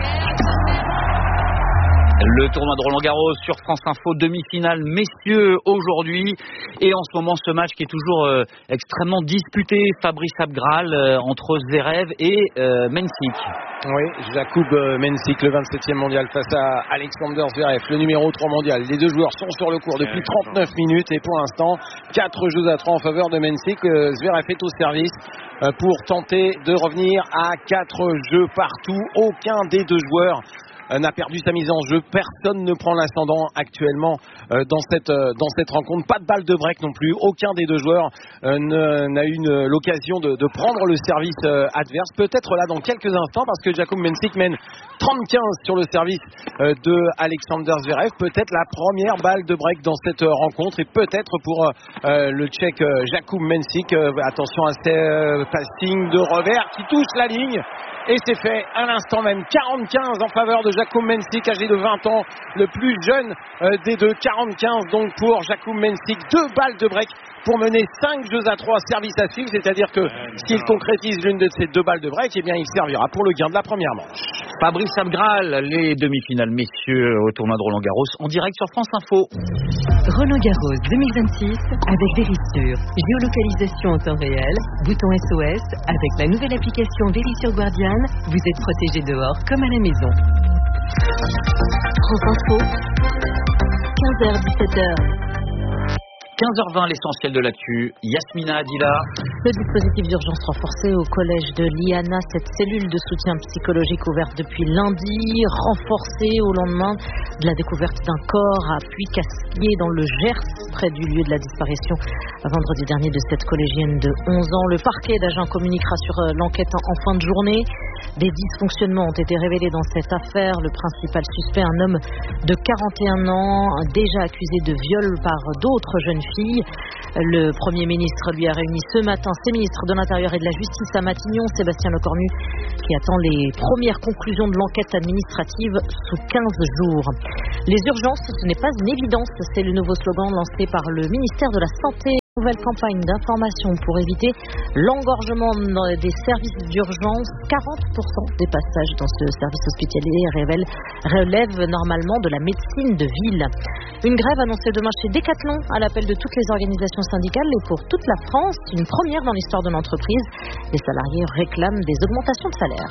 Le tournoi de Roland Garros sur France Info, demi-finale messieurs aujourd'hui, et en ce moment ce match qui est toujours extrêmement disputé, Fabrice Abgral entre Zverev et Mensik. Oui, Jakub Mensik, le 27e mondial face à Alexander Zverev, le numéro 3 mondial. Les deux joueurs sont sur le court depuis 39 minutes et pour l'instant 4-3 en faveur de Mensik. Zverev est au service pour tenter de revenir à 4 jeux partout. Aucun des deux joueurs n'a perdu sa mise en jeu. Personne ne prend l'ascendant actuellement dans cette rencontre. Pas de balle de break non plus. Aucun des deux joueurs n'a eu l'occasion de prendre le service adverse. Peut-être là dans quelques instants, parce que Jakub Mensik mène 30-15 sur le service de Alexander Zverev. Peut-être la première balle de break dans cette rencontre, et peut-être pour le Tchèque Jakub Mensik. Attention à ce passing de revers qui touche la ligne. Et c'est fait à l'instant même. 40-15 en faveur de Jakub Mensik, âgé de 20 ans, le plus jeune des deux. 40-15 donc pour Jakub Mensik. 2 balles de break pour mener 5-3 service à suivre. C'est-à-dire que s'il concrétise l'une de ces 2 balles de break, eh bien il servira pour le gain de la première manche. Fabrice Abgral, les demi-finales messieurs au tournoi de Roland Garros en direct sur France Info. Roland Garros 2026 avec Verisure. Géolocalisation en temps réel, bouton SOS. Avec la nouvelle application Verisure Guardian, vous êtes protégé dehors comme à la maison. France Info, 15h-17h. 15h20, l'essentiel de l'actu. Yasmina Adila. Le dispositif d'urgence renforcé au collège de l'IANA, cette cellule de soutien psychologique ouverte depuis lundi, renforcée au lendemain de la découverte d'un corps à Puy-Casquier dans le Gers, près du lieu de la disparition vendredi dernier de cette collégienne de 11 ans. Le parquet d'Agen communiquera sur l'enquête en fin de journée. Des dysfonctionnements ont été révélés dans cette affaire. Le principal suspect, un homme de 41 ans, déjà accusé de viol par d'autres jeunes filles. Le Premier ministre lui a réuni ce matin ses ministres de l'Intérieur et de la Justice à Matignon. Sébastien Lecornu qui attend les premières conclusions de l'enquête administrative sous 15 jours. Les urgences, ce n'est pas une évidence, c'est le nouveau slogan lancé par le ministère de la Santé. Nouvelle campagne d'information pour éviter l'engorgement des services d'urgence. 40% des passages dans ce service hospitalier relèvent normalement de la médecine de ville. Une grève annoncée demain chez Decathlon à l'appel de toutes les organisations syndicales et pour toute la France. Une première dans l'histoire de l'entreprise. Les salariés réclament des augmentations de salaire.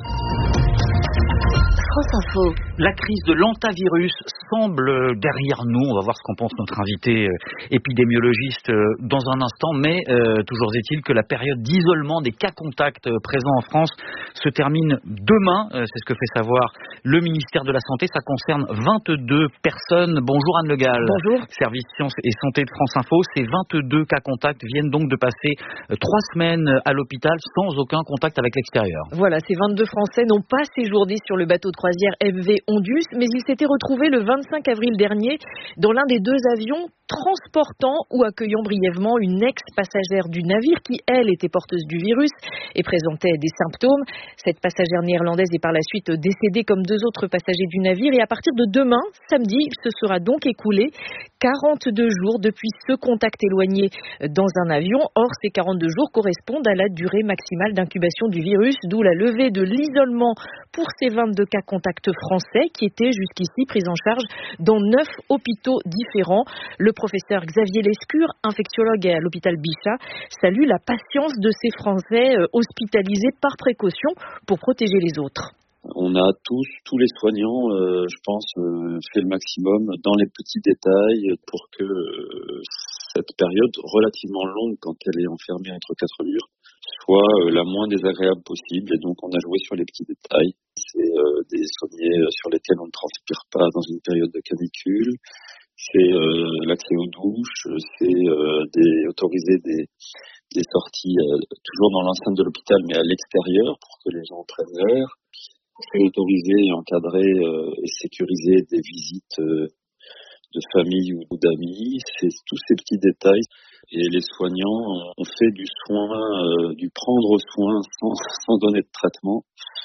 France Info. La crise de l'hantavirus semble derrière nous. On va voir ce qu'en pense notre invité épidémiologiste dans un instant. Mais toujours est-il que la période d'isolement des cas contacts présents en France se termine demain. C'est ce que fait savoir le ministère de la Santé. Ça concerne 22 personnes. Bonjour Anne Le Gall. Bonjour. Service Sciences et Santé de France Info. Ces 22 cas contacts viennent donc de passer 3 semaines à l'hôpital sans aucun contact avec l'extérieur. Voilà, ces 22 Français n'ont pas séjourné sur le bateau de croisière MV Ondus, mais ils s'étaient retrouvés le 25 avril dernier dans l'un des 2 avions transportant ou accueillant brièvement une ex-passagère du navire qui, elle, était porteuse du virus et présentait des symptômes. Cette passagère néerlandaise est par la suite décédée comme 2 autres passagers du navire et à partir de demain, samedi, il se sera donc écoulé 42 jours depuis ce contact éloigné dans un avion. Or, ces 42 jours correspondent à la durée maximale d'incubation du virus, d'où la levée de l'isolement pour ces 22 cas contacts français qui étaient jusqu'ici pris en charge dans 9 hôpitaux différents. Le professeur Xavier Lescure, infectiologue à l'hôpital Bichat, salue la patience de ces Français hospitalisés par précaution pour protéger les autres. On a tous les soignants, je pense, fait le maximum dans les petits détails pour que cette période relativement longue, quand elle est enfermée entre 4 murs, soit la moins désagréable possible. Et donc, on a joué sur les petits détails. C'est des sommiers sur lesquels on ne transpire pas dans une période de canicule. C'est l'accès aux douches. C'est autoriser des sorties toujours dans l'enceinte de l'hôpital, mais à l'extérieur pour que les gens prennent l'air. C'est autoriser, encadrer et sécuriser des visites de famille ou d'amis. C'est tous ces petits détails. Et les soignants ont fait du soin, du prendre soin sans donner de traitement,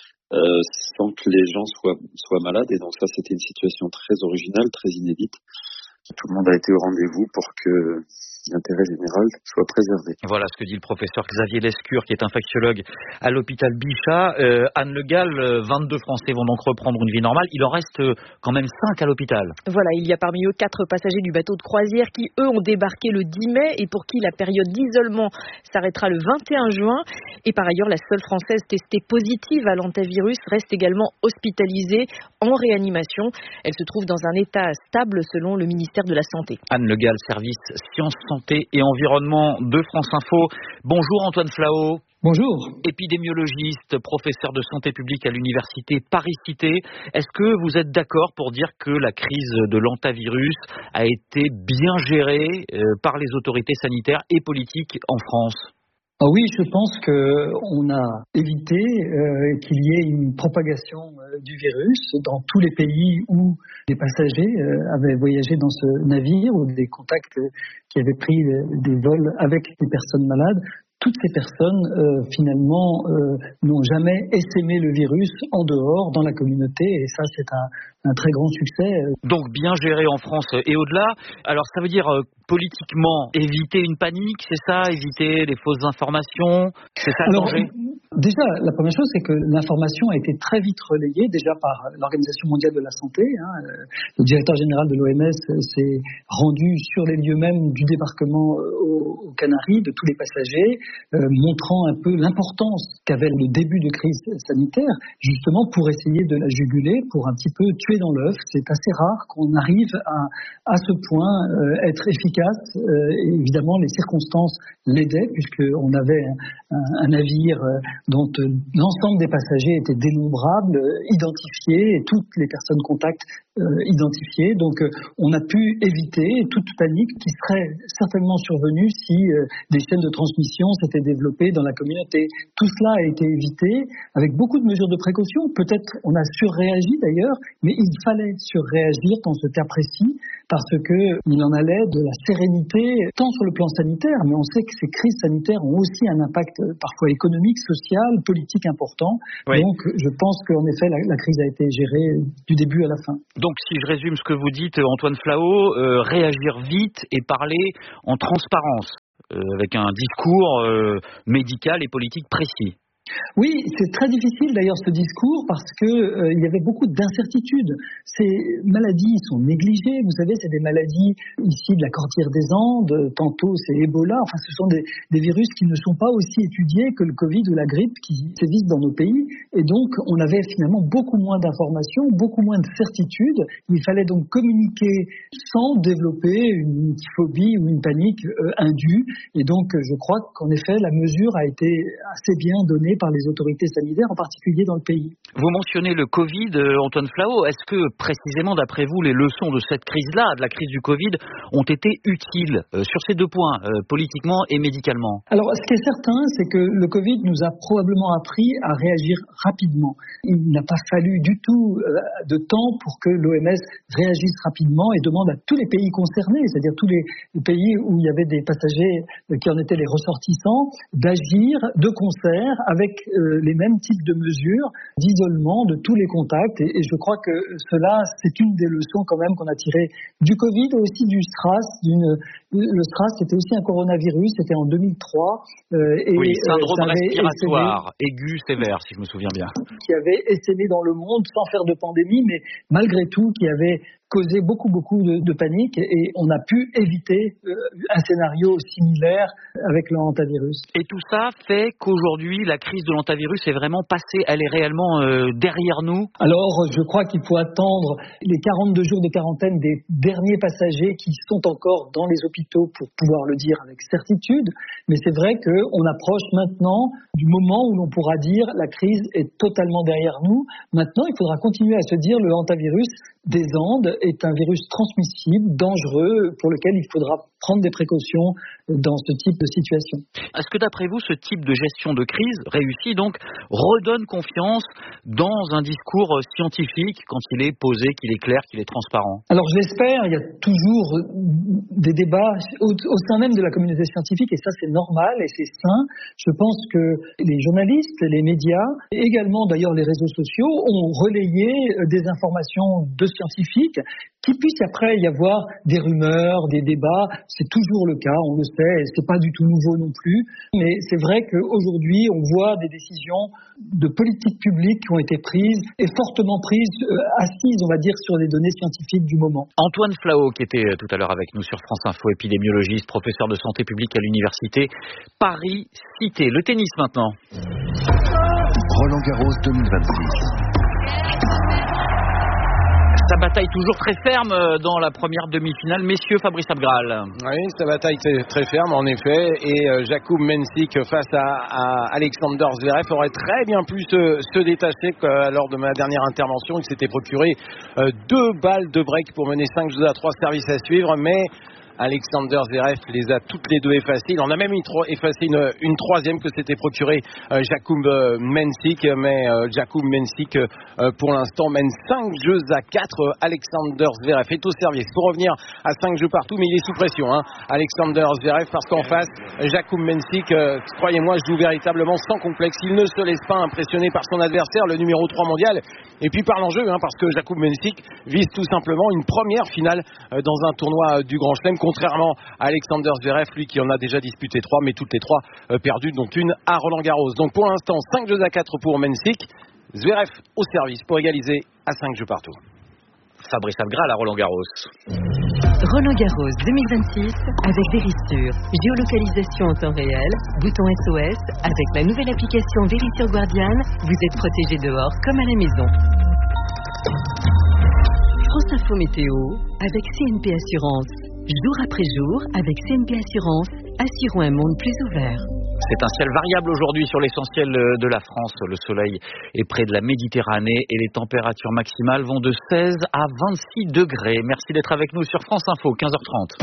sans que les gens soient malades. Et donc ça, c'était une situation très originale, très inédite. Tout le monde a été au rendez-vous pour que l'intérêt général soit préservé. Voilà ce que dit le professeur Xavier Lescure, qui est infectiologue à l'hôpital Bichat. Anne Le Gall, 22 Français vont donc reprendre une vie normale. Il en reste quand même 5 à l'hôpital. Voilà, il y a parmi eux 4 passagers du bateau de croisière qui, eux, ont débarqué le 10 mai et pour qui la période d'isolement s'arrêtera le 21 juin. Et par ailleurs, la seule Française testée positive à l'hantavirus reste également hospitalisée en réanimation. Elle se trouve dans un état stable selon le ministère de la Santé. Anne Le Gall, service Sciences, Santé et Environnement de France Info. Bonjour Antoine Flao. Bonjour. Épidémiologiste, professeur de santé publique à l'université Paris-Cité. Est-ce que vous êtes d'accord pour dire que la crise de l'hantavirus a été bien gérée par les autorités sanitaires et politiques en France ? Ah oui, je pense qu'on a évité qu'il y ait une propagation du virus dans tous les pays où des passagers avaient voyagé dans ce navire ou des contacts qui avaient pris des vols avec des personnes malades. Toutes ces personnes, finalement, n'ont jamais essaimé le virus en dehors, dans la communauté, et ça, c'est un très grand succès. Donc, bien géré en France et au-delà. Alors, ça veut dire, politiquement, éviter une panique, c'est ça ? Éviter les fausses informations ? C'est ça le danger ? Déjà, la première chose, c'est que l'information a été très vite relayée, déjà par l'Organisation mondiale de la santé. Le directeur général de l'OMS s'est rendu sur les lieux mêmes du débarquement aux Canaries, de tous les passagers, montrant un peu l'importance qu'avait le début de crise sanitaire, justement pour essayer de la juguler, pour un petit peu tuer dans l'œuf. C'est assez rare qu'on arrive à ce point être efficace. Et évidemment, les circonstances l'aidaient puisqu'on avait un navire dont l'ensemble des passagers étaient dénombrables, identifiés, et toutes les personnes contacts identifiées. Donc, on a pu éviter toute panique qui serait certainement survenue si des chaînes de transmission s'étaient développées dans la communauté. Tout cela a été évité avec beaucoup de mesures de précaution. Peut-être on a surréagi d'ailleurs, mais il fallait surréagir dans ce cas précis parce qu'il en allait de la sérénité, tant sur le plan sanitaire, mais on sait que ces crises sanitaires ont aussi un impact parfois économique, social, politique important. Oui. Donc je pense qu'en effet la crise a été gérée du début à la fin. Donc si je résume ce que vous dites, Antoine Flahault, réagir vite et parler en transparence, avec un discours médical et politique précis. Oui, c'est très difficile d'ailleurs ce discours parce que il y avait beaucoup d'incertitudes. Ces maladies sont négligées. Vous savez, c'est des maladies ici de la Cordillère des Andes. Tantôt c'est Ebola. Enfin, ce sont des virus qui ne sont pas aussi étudiés que le Covid ou la grippe qui sévissent dans nos pays. Et donc, on avait finalement beaucoup moins d'informations, beaucoup moins de certitudes. Il fallait donc communiquer sans développer une phobie ou une panique indue. Et donc, je crois qu'en effet, la mesure a été assez bien donnée par les autorités sanitaires, en particulier dans le pays. Vous mentionnez le Covid, Antoine Flahault. Est-ce que, précisément, d'après vous, les leçons de cette crise-là, de la crise du Covid, ont été utiles sur ces deux points, politiquement et médicalement? Alors, ce qui est certain, c'est que le Covid nous a probablement appris à réagir rapidement. Il n'a pas fallu du tout de temps pour que l'OMS réagisse rapidement et demande à tous les pays concernés, c'est-à-dire tous les pays où il y avait des passagers qui en étaient les ressortissants, d'agir de concert avec les mêmes types de mesures d'isolement de tous les contacts. Et je crois que cela, c'est une des leçons quand même qu'on a tirées du Covid et aussi du SRAS. Le SRAS, c'était aussi un coronavirus, c'était en 2003. Oui, syndrome respiratoire aigu sévère, si je me souviens bien. Qui avait essaimé dans le monde sans faire de pandémie, mais malgré tout, qui avait causé beaucoup de panique, et on a pu éviter un scénario similaire avec le hantavirus. Et tout ça fait qu'aujourd'hui, la crise de l'hantavirus est vraiment passée, elle est réellement derrière nous? Alors, je crois qu'il faut attendre les 42 jours de quarantaine des derniers passagers qui sont encore dans les hôpitaux pour pouvoir le dire avec certitude, mais c'est vrai qu'on approche maintenant du moment où l'on pourra dire la crise est totalement derrière nous. Maintenant, il faudra continuer à se dire le hantavirus des Andes est un virus transmissible, dangereux, pour lequel il faudra prendre des précautions dans ce type de situation. Est-ce que d'après vous, ce type de gestion de crise réussi donc redonne confiance dans un discours scientifique quand il est posé, qu'il est clair, qu'il est transparent? Alors je l'espère, il y a toujours des débats au sein même de la communauté scientifique et ça c'est normal et c'est sain. Je pense que les journalistes, les médias, et également d'ailleurs les réseaux sociaux ont relayé des informations de scientifiques. Qu'il puisse après y avoir des rumeurs, des débats, c'est toujours le cas, on le sait, et c'est pas du tout nouveau non plus. Mais c'est vrai qu'aujourd'hui, on voit des décisions de politique publique qui ont été prises, et fortement prises, assises, on va dire, sur les données scientifiques du moment. Antoine Flahault, qui était tout à l'heure avec nous sur France Info, épidémiologiste, professeur de santé publique à l'université Paris-Cité. Le tennis maintenant. Roland Garros 2026. Sa bataille toujours très ferme dans la première demi-finale. Messieurs, Fabrice Abgral. Oui, sa bataille très ferme en effet. Et Jakub Mensik face à Alexander Zverev aurait très bien pu se détacher lors de ma dernière intervention. Il s'était procuré 2 balles de break pour mener 5-2-3 services à suivre. Mais Alexander Zverev les a toutes les deux effacées. Il en a même effacé une troisième que s'était procuré Jakub Mensik. Mais Jakub Mensik, pour l'instant, mène 5-4. Alexander Zverev est au service pour revenir à 5 jeux partout, mais il est sous pression. Alexander Zverev, parce qu'en face, Jakub Mensik, croyez-moi, joue véritablement sans complexe. Il ne se laisse pas impressionner par son adversaire, le numéro 3 mondial. Et puis par l'enjeu, parce que Jakub Mensik vise tout simplement une première finale dans un tournoi du Grand Chelem, contrairement à Alexander Zverev, lui qui en a déjà disputé 3, mais toutes les 3 perdues, dont une à Roland Garros. Donc pour l'instant, 5-4 pour Mensik. Zverev au service pour égaliser à 5 jeux partout. Fabrice Abgral à Roland Garros. Roland Garros 2026 avec Verisure. Géolocalisation en temps réel, bouton SOS. Avec la nouvelle application Verisure Guardian, vous êtes protégé dehors comme à la maison. Info Météo avec CNP Assurance. Jour après jour, avec CNP Assurance, assurons un monde plus ouvert. C'est un ciel variable aujourd'hui sur l'essentiel de la France. Le soleil est près de la Méditerranée et les températures maximales vont de 16 à 26 degrés. Merci d'être avec nous sur France Info, 15h30.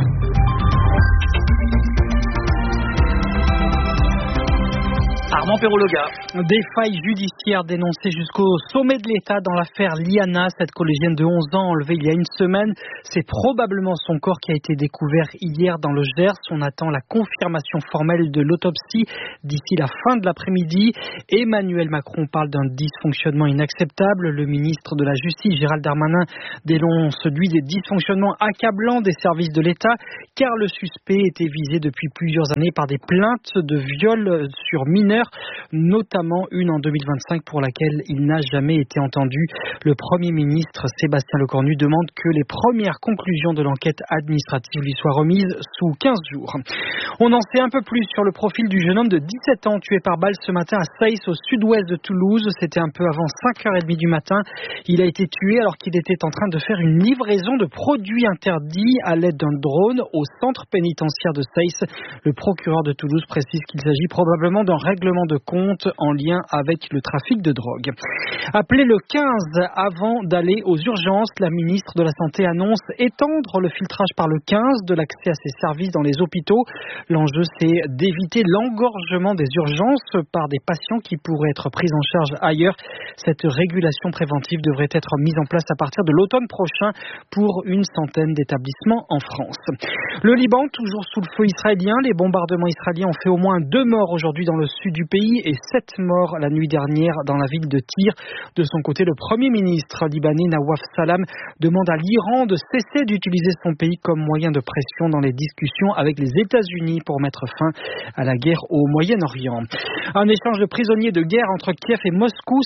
Armand Perrologa. Des failles judiciaires dénoncées jusqu'au sommet de l'État dans l'affaire Liana, cette collégienne de 11 ans enlevée il y a une semaine. C'est probablement son corps qui a été découvert hier dans le Gers. On attend la confirmation formelle de l'autopsie d'ici la fin de l'après-midi. Emmanuel Macron parle d'un dysfonctionnement inacceptable. Le ministre de la Justice, Gérald Darmanin, dénonce celui des dysfonctionnements accablants des services de l'État, car le suspect était visé depuis plusieurs années par des plaintes de viol sur mineurs, notamment une en 2025 pour laquelle il n'a jamais été entendu. Le Premier ministre Sébastien Lecornu demande que les premières conclusions de l'enquête administrative lui soient remises sous 15 jours. On en sait un peu plus sur le profil du jeune homme de 17 ans tué par balle ce matin à Saïs au sud-ouest de Toulouse. C'était un peu avant 5h30 du matin. Il a été tué alors qu'il était en train de faire une livraison de produits interdits à l'aide d'un drone au centre pénitentiaire de Saïs. Le procureur de Toulouse précise qu'il s'agit probablement d'un règlement de compte en lien avec le trafic de drogue. Appelez le 15 avant d'aller aux urgences. La ministre de la Santé annonce étendre le filtrage par le 15 de l'accès à ces services dans les hôpitaux. L'enjeu, c'est d'éviter l'engorgement des urgences par des patients qui pourraient être pris en charge ailleurs. Cette régulation préventive devrait être mise en place à partir de l'automne prochain pour une centaine d'établissements en France. Le Liban, toujours sous le feu israélien. Les bombardements israéliens ont fait au moins 2 morts aujourd'hui dans le sud du pays et 7 morts la nuit dernière dans la ville de Tyr. De son côté, le Premier ministre libanais Nawaf Salam demande à l'Iran de cesser d'utiliser son pays comme moyen de pression dans les discussions avec les États-Unis pour mettre fin à la guerre au Moyen-Orient. Un échange de prisonniers de guerre entre Kiev et Moscou,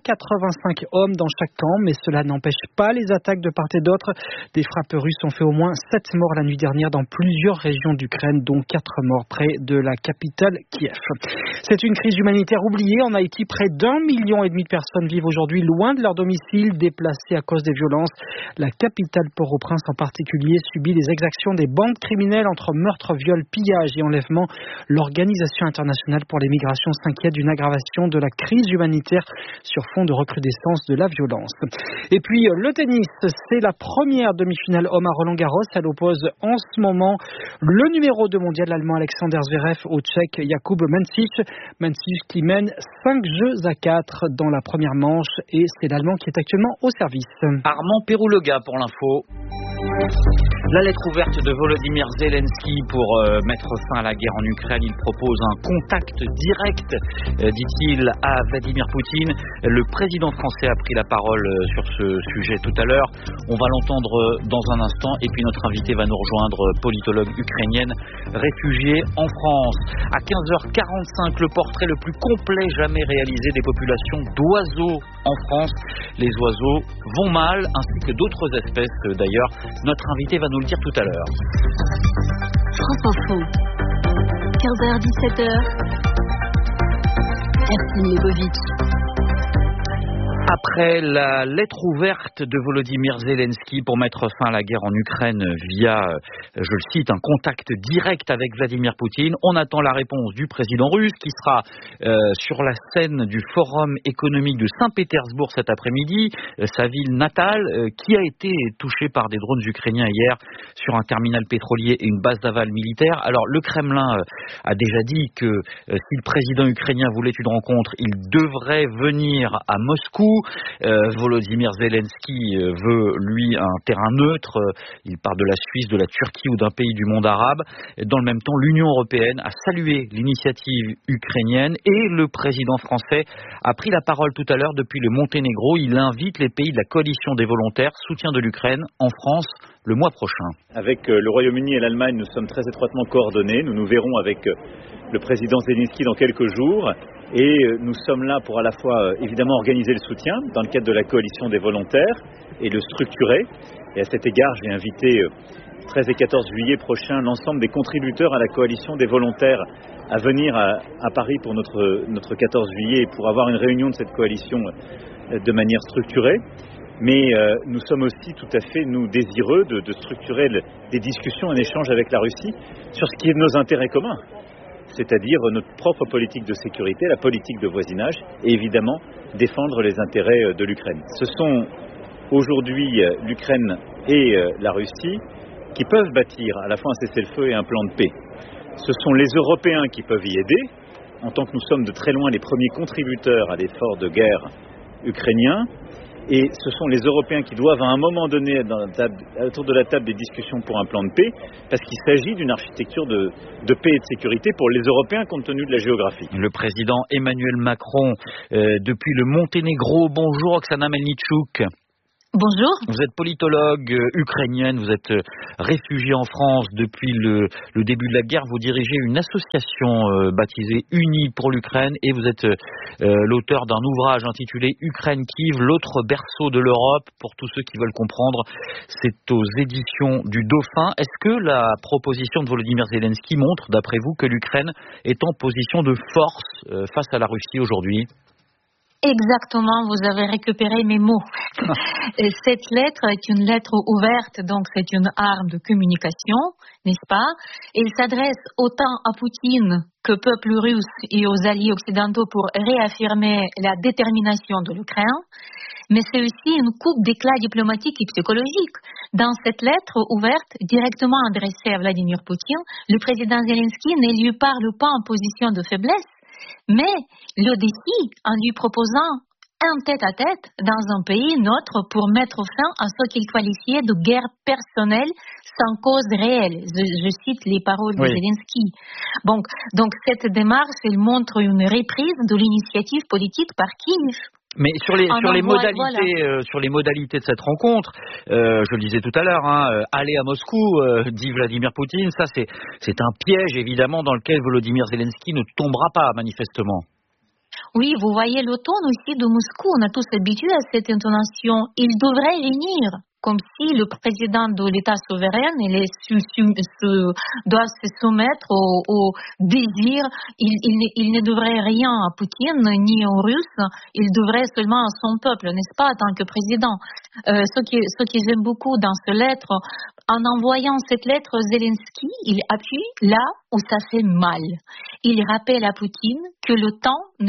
185 hommes dans chaque camp, mais cela n'empêche pas les attaques de part et d'autre. Des frappes russes ont fait au moins 7 morts la nuit dernière dans plusieurs régions d'Ukraine, dont 4 morts près de la capitale Kiev. C'est une crise humanitaire oubliée. En Haïti, près d'1,5 million de personnes vivent aujourd'hui loin de leur domicile, déplacées à cause des violences. La capitale Port-au-Prince en particulier subit les exactions des bandes criminelles entre meurtres, viols, pillages et enlèvements. L'Organisation internationale pour les migrations s'inquiète d'une aggravation de la crise humanitaire sur fond de recrudescence de la violence. Et puis le tennis, c'est la première demi-finale homme à Roland-Garros. Elle oppose en ce moment le numéro 2 mondial allemand Alexander Zverev au Tchèque Jakub Mensík. Mensík qui mène 5 jeux à 4 dans la première manche et c'est l'Allemand qui est actuellement au service. Armand Perrologa pour l'info. La lettre ouverte de Volodymyr Zelensky pour mettre fin à la guerre en Ukraine. Il propose un contact direct, dit-il, à Vladimir Poutine. Le président français a pris la parole sur ce sujet tout à l'heure. On va l'entendre dans un instant. Et puis notre invité va nous rejoindre, politologue ukrainienne, réfugiée en France. À 15h45, le portrait le plus complet jamais réalisé des populations d'oiseaux en France. Les oiseaux vont mal, ainsi que d'autres espèces d'ailleurs. Notre invité va nous le dire tout à l'heure. France Info, 15h-17h, Ercine Lebovitch. Après la lettre ouverte de Volodymyr Zelensky pour mettre fin à la guerre en Ukraine via, je le cite, un contact direct avec Vladimir Poutine, on attend la réponse du président russe qui sera sur la scène du Forum économique de Saint-Pétersbourg cet après-midi, sa ville natale, qui a été touchée par des drones ukrainiens hier sur un terminal pétrolier et une base d'aval militaire. Alors le Kremlin a déjà dit que si le président ukrainien voulait une rencontre, il devrait venir à Moscou. Volodymyr Zelensky veut, lui, un terrain neutre. Il parle de la Suisse, de la Turquie ou d'un pays du monde arabe. Dans le même temps, l'Union européenne a salué l'initiative ukrainienne et le président français a pris la parole tout à l'heure depuis le Monténégro. Il invite les pays de la coalition des volontaires, soutien de l'Ukraine, en France le mois prochain. Avec le Royaume-Uni et l'Allemagne, nous sommes très étroitement coordonnés. Nous nous verrons avec le président Zelensky dans quelques jours. Et nous sommes là pour à la fois évidemment organiser le soutien dans le cadre de la coalition des volontaires et le structurer. Et à cet égard, je vais inviter 13 et 14 juillet prochain l'ensemble des contributeurs à la coalition des volontaires à venir à Paris pour notre 14 juillet pour avoir une réunion de cette coalition de manière structurée. Mais nous sommes aussi tout à fait, nous, désireux de structurer des discussions, un échange avec la Russie sur ce qui est de nos intérêts communs, c'est-à-dire notre propre politique de sécurité, la politique de voisinage, et évidemment défendre les intérêts de l'Ukraine. Ce sont aujourd'hui l'Ukraine et la Russie qui peuvent bâtir à la fois un cessez-le-feu et un plan de paix. Ce sont les Européens qui peuvent y aider, en tant que nous sommes de très loin les premiers contributeurs à l'effort de guerre ukrainien. Et ce sont les Européens qui doivent à un moment donné autour de la table des discussions pour un plan de paix, parce qu'il s'agit d'une architecture de paix et de sécurité pour les Européens compte tenu de la géographie. Le président Emmanuel Macron depuis le Monténégro. Bonjour Oksana Melnichuk. Bonjour. Vous êtes politologue ukrainienne, vous êtes réfugiée en France depuis le début de la guerre. Vous dirigez une association baptisée Unis pour l'Ukraine et vous êtes l'auteur d'un ouvrage intitulé Ukraine-Kiev, l'autre berceau de l'Europe. Pour tous ceux qui veulent comprendre, c'est aux éditions du Dauphin. Est-ce que la proposition de Volodymyr Zelensky montre, d'après vous, que l'Ukraine est en position de force face à la Russie aujourd'hui ? Exactement, vous avez récupéré mes mots. Cette lettre est une lettre ouverte, donc c'est une arme de communication, n'est-ce pas? Elle s'adresse autant à Poutine qu'au peuple russe et aux alliés occidentaux pour réaffirmer la détermination de l'Ukraine. Mais c'est aussi une coupe d'éclat diplomatique et psychologique. Dans cette lettre ouverte, directement adressée à Vladimir Poutine, le président Zelensky ne lui parle pas en position de faiblesse, mais le défi en lui proposant un tête-à-tête dans un pays neutre pour mettre fin à ce qu'il qualifiait de guerre personnelle sans cause réelle. Je cite les paroles de Zelensky. Donc cette démarche, elle montre une reprise de l'initiative politique par Kiev. Mais sur les modalités de cette rencontre, je le disais tout à l'heure, aller à Moscou, dit Vladimir Poutine, ça c'est un piège évidemment dans lequel Volodymyr Zelensky ne tombera pas manifestement. Oui, vous voyez le ton aussi de Moscou, on a tous habitué à cette intonation. Il devrait venir, comme si le président de l'État souverain doit se soumettre au désir. Il ne devrait rien à Poutine ni aux Russes, il devrait seulement à son peuple, n'est-ce pas, en tant que président. Ce que j'aime beaucoup dans cette lettre, en envoyant cette lettre, Zelensky, il appuie là où ça fait mal. Il rappelle à Poutine que le temps ne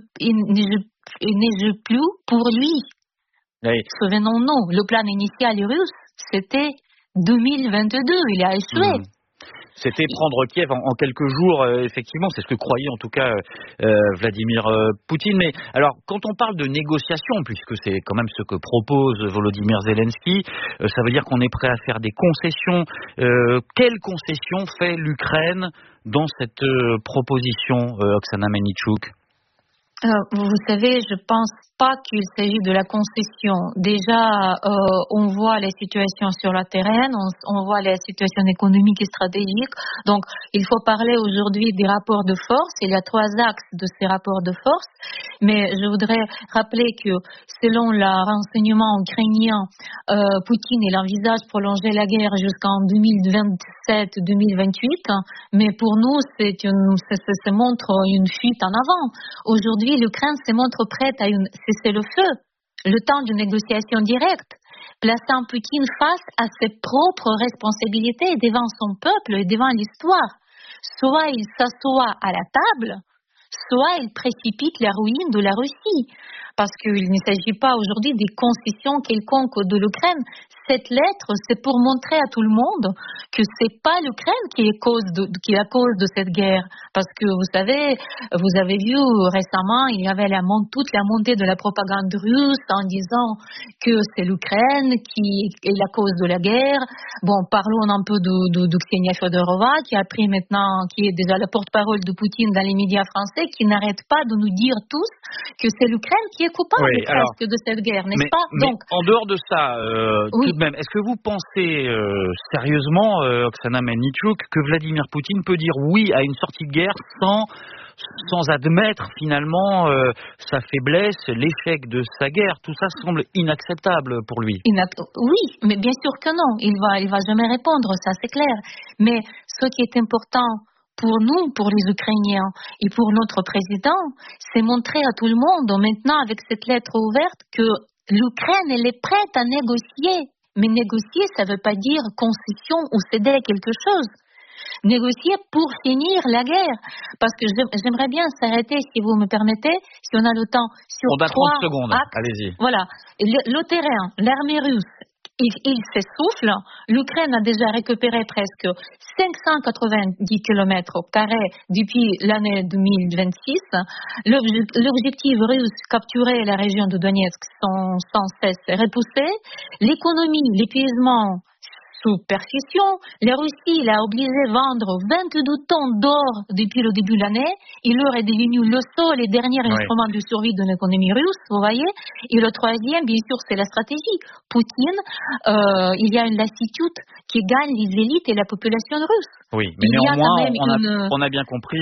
joue plus pour lui. Oui. Souvenons-nous, le plan initial russe, c'était 2022, il a échoué. C'était prendre Kiev en quelques jours, effectivement, c'est ce que croyait en tout cas Vladimir Poutine. Mais alors, quand on parle de négociation, puisque c'est quand même ce que propose Volodymyr Zelensky, ça veut dire qu'on est prêt à faire des concessions. Quelles concessions fait l'Ukraine dans cette proposition, Oksana Melnichuk ? Vous savez, je pense pas qu'il s'agit de la concession. Déjà, on voit la situation sur le terrain, on voit la situation économique et stratégique. Donc, il faut parler aujourd'hui des rapports de force. Il y a 3 axes de ces rapports de force. Mais je voudrais rappeler que selon le renseignement ukrainien, Poutine il envisage prolonger la guerre jusqu'en 2027-2028. Mais pour nous, ça montre une fuite en avant. Aujourd'hui, l'Ukraine se montre prête à cesser le feu, le temps d'une négociation directe, plaçant Poutine face à ses propres responsabilités devant son peuple et devant l'histoire. Soit il s'assoit à la table, soit il précipite la ruine de la Russie. Parce qu'il ne s'agit pas aujourd'hui des concessions quelconques de l'Ukraine. Cette lettre, c'est pour montrer à tout le monde que c'est pas l'Ukraine qui est la cause de cette guerre. Parce que vous savez, vous avez vu récemment, il y avait toute la montée de la propagande russe en disant que c'est l'Ukraine qui est la cause de la guerre. Bon, parlons un peu de Ksenia Fedorova, qui est déjà la porte-parole de Poutine dans les médias français, qui n'arrête pas de nous dire tous que c'est l'Ukraine qui est coupable presque de cette guerre, n'est-ce pas? Donc, en dehors de ça, tout de même, est-ce que vous pensez sérieusement, Oksana Melnichuk, que Vladimir Poutine peut dire oui à une sortie de guerre sans admettre finalement sa faiblesse, l'échec de sa guerre? Tout ça semble inacceptable pour lui. Oui, mais bien sûr que non. Il va jamais répondre, ça c'est clair. Mais ce qui est important pour nous, pour les Ukrainiens et pour notre président, c'est montrer à tout le monde maintenant avec cette lettre ouverte que l'Ukraine, elle est prête à négocier. Mais négocier, ça ne veut pas dire concession ou céder quelque chose. Négocier pour finir la guerre. Parce que j'aimerais bien s'arrêter, si vous me permettez, si on a le temps, sur on a 30 secondes, actes. Allez-y. Voilà. Le terrain, l'armée russe, il s'essouffle. L'Ukraine a déjà récupéré presque 590 km² depuis l'année 2026. L'objectif russe, capturer la région de Donetsk, sont sans cesse repoussés. L'économie, l'épuisement sous perfusion. La Russie l'a obligé à vendre 22 tonnes d'or depuis le début de l'année. Il leur est devenu le seul et dernier instrument de survie de l'économie russe, vous voyez. Et le troisième, bien sûr, c'est la stratégie. Poutine, il y a une lassitude qui gagne les élites et la population russe. Oui, mais néanmoins, on a bien compris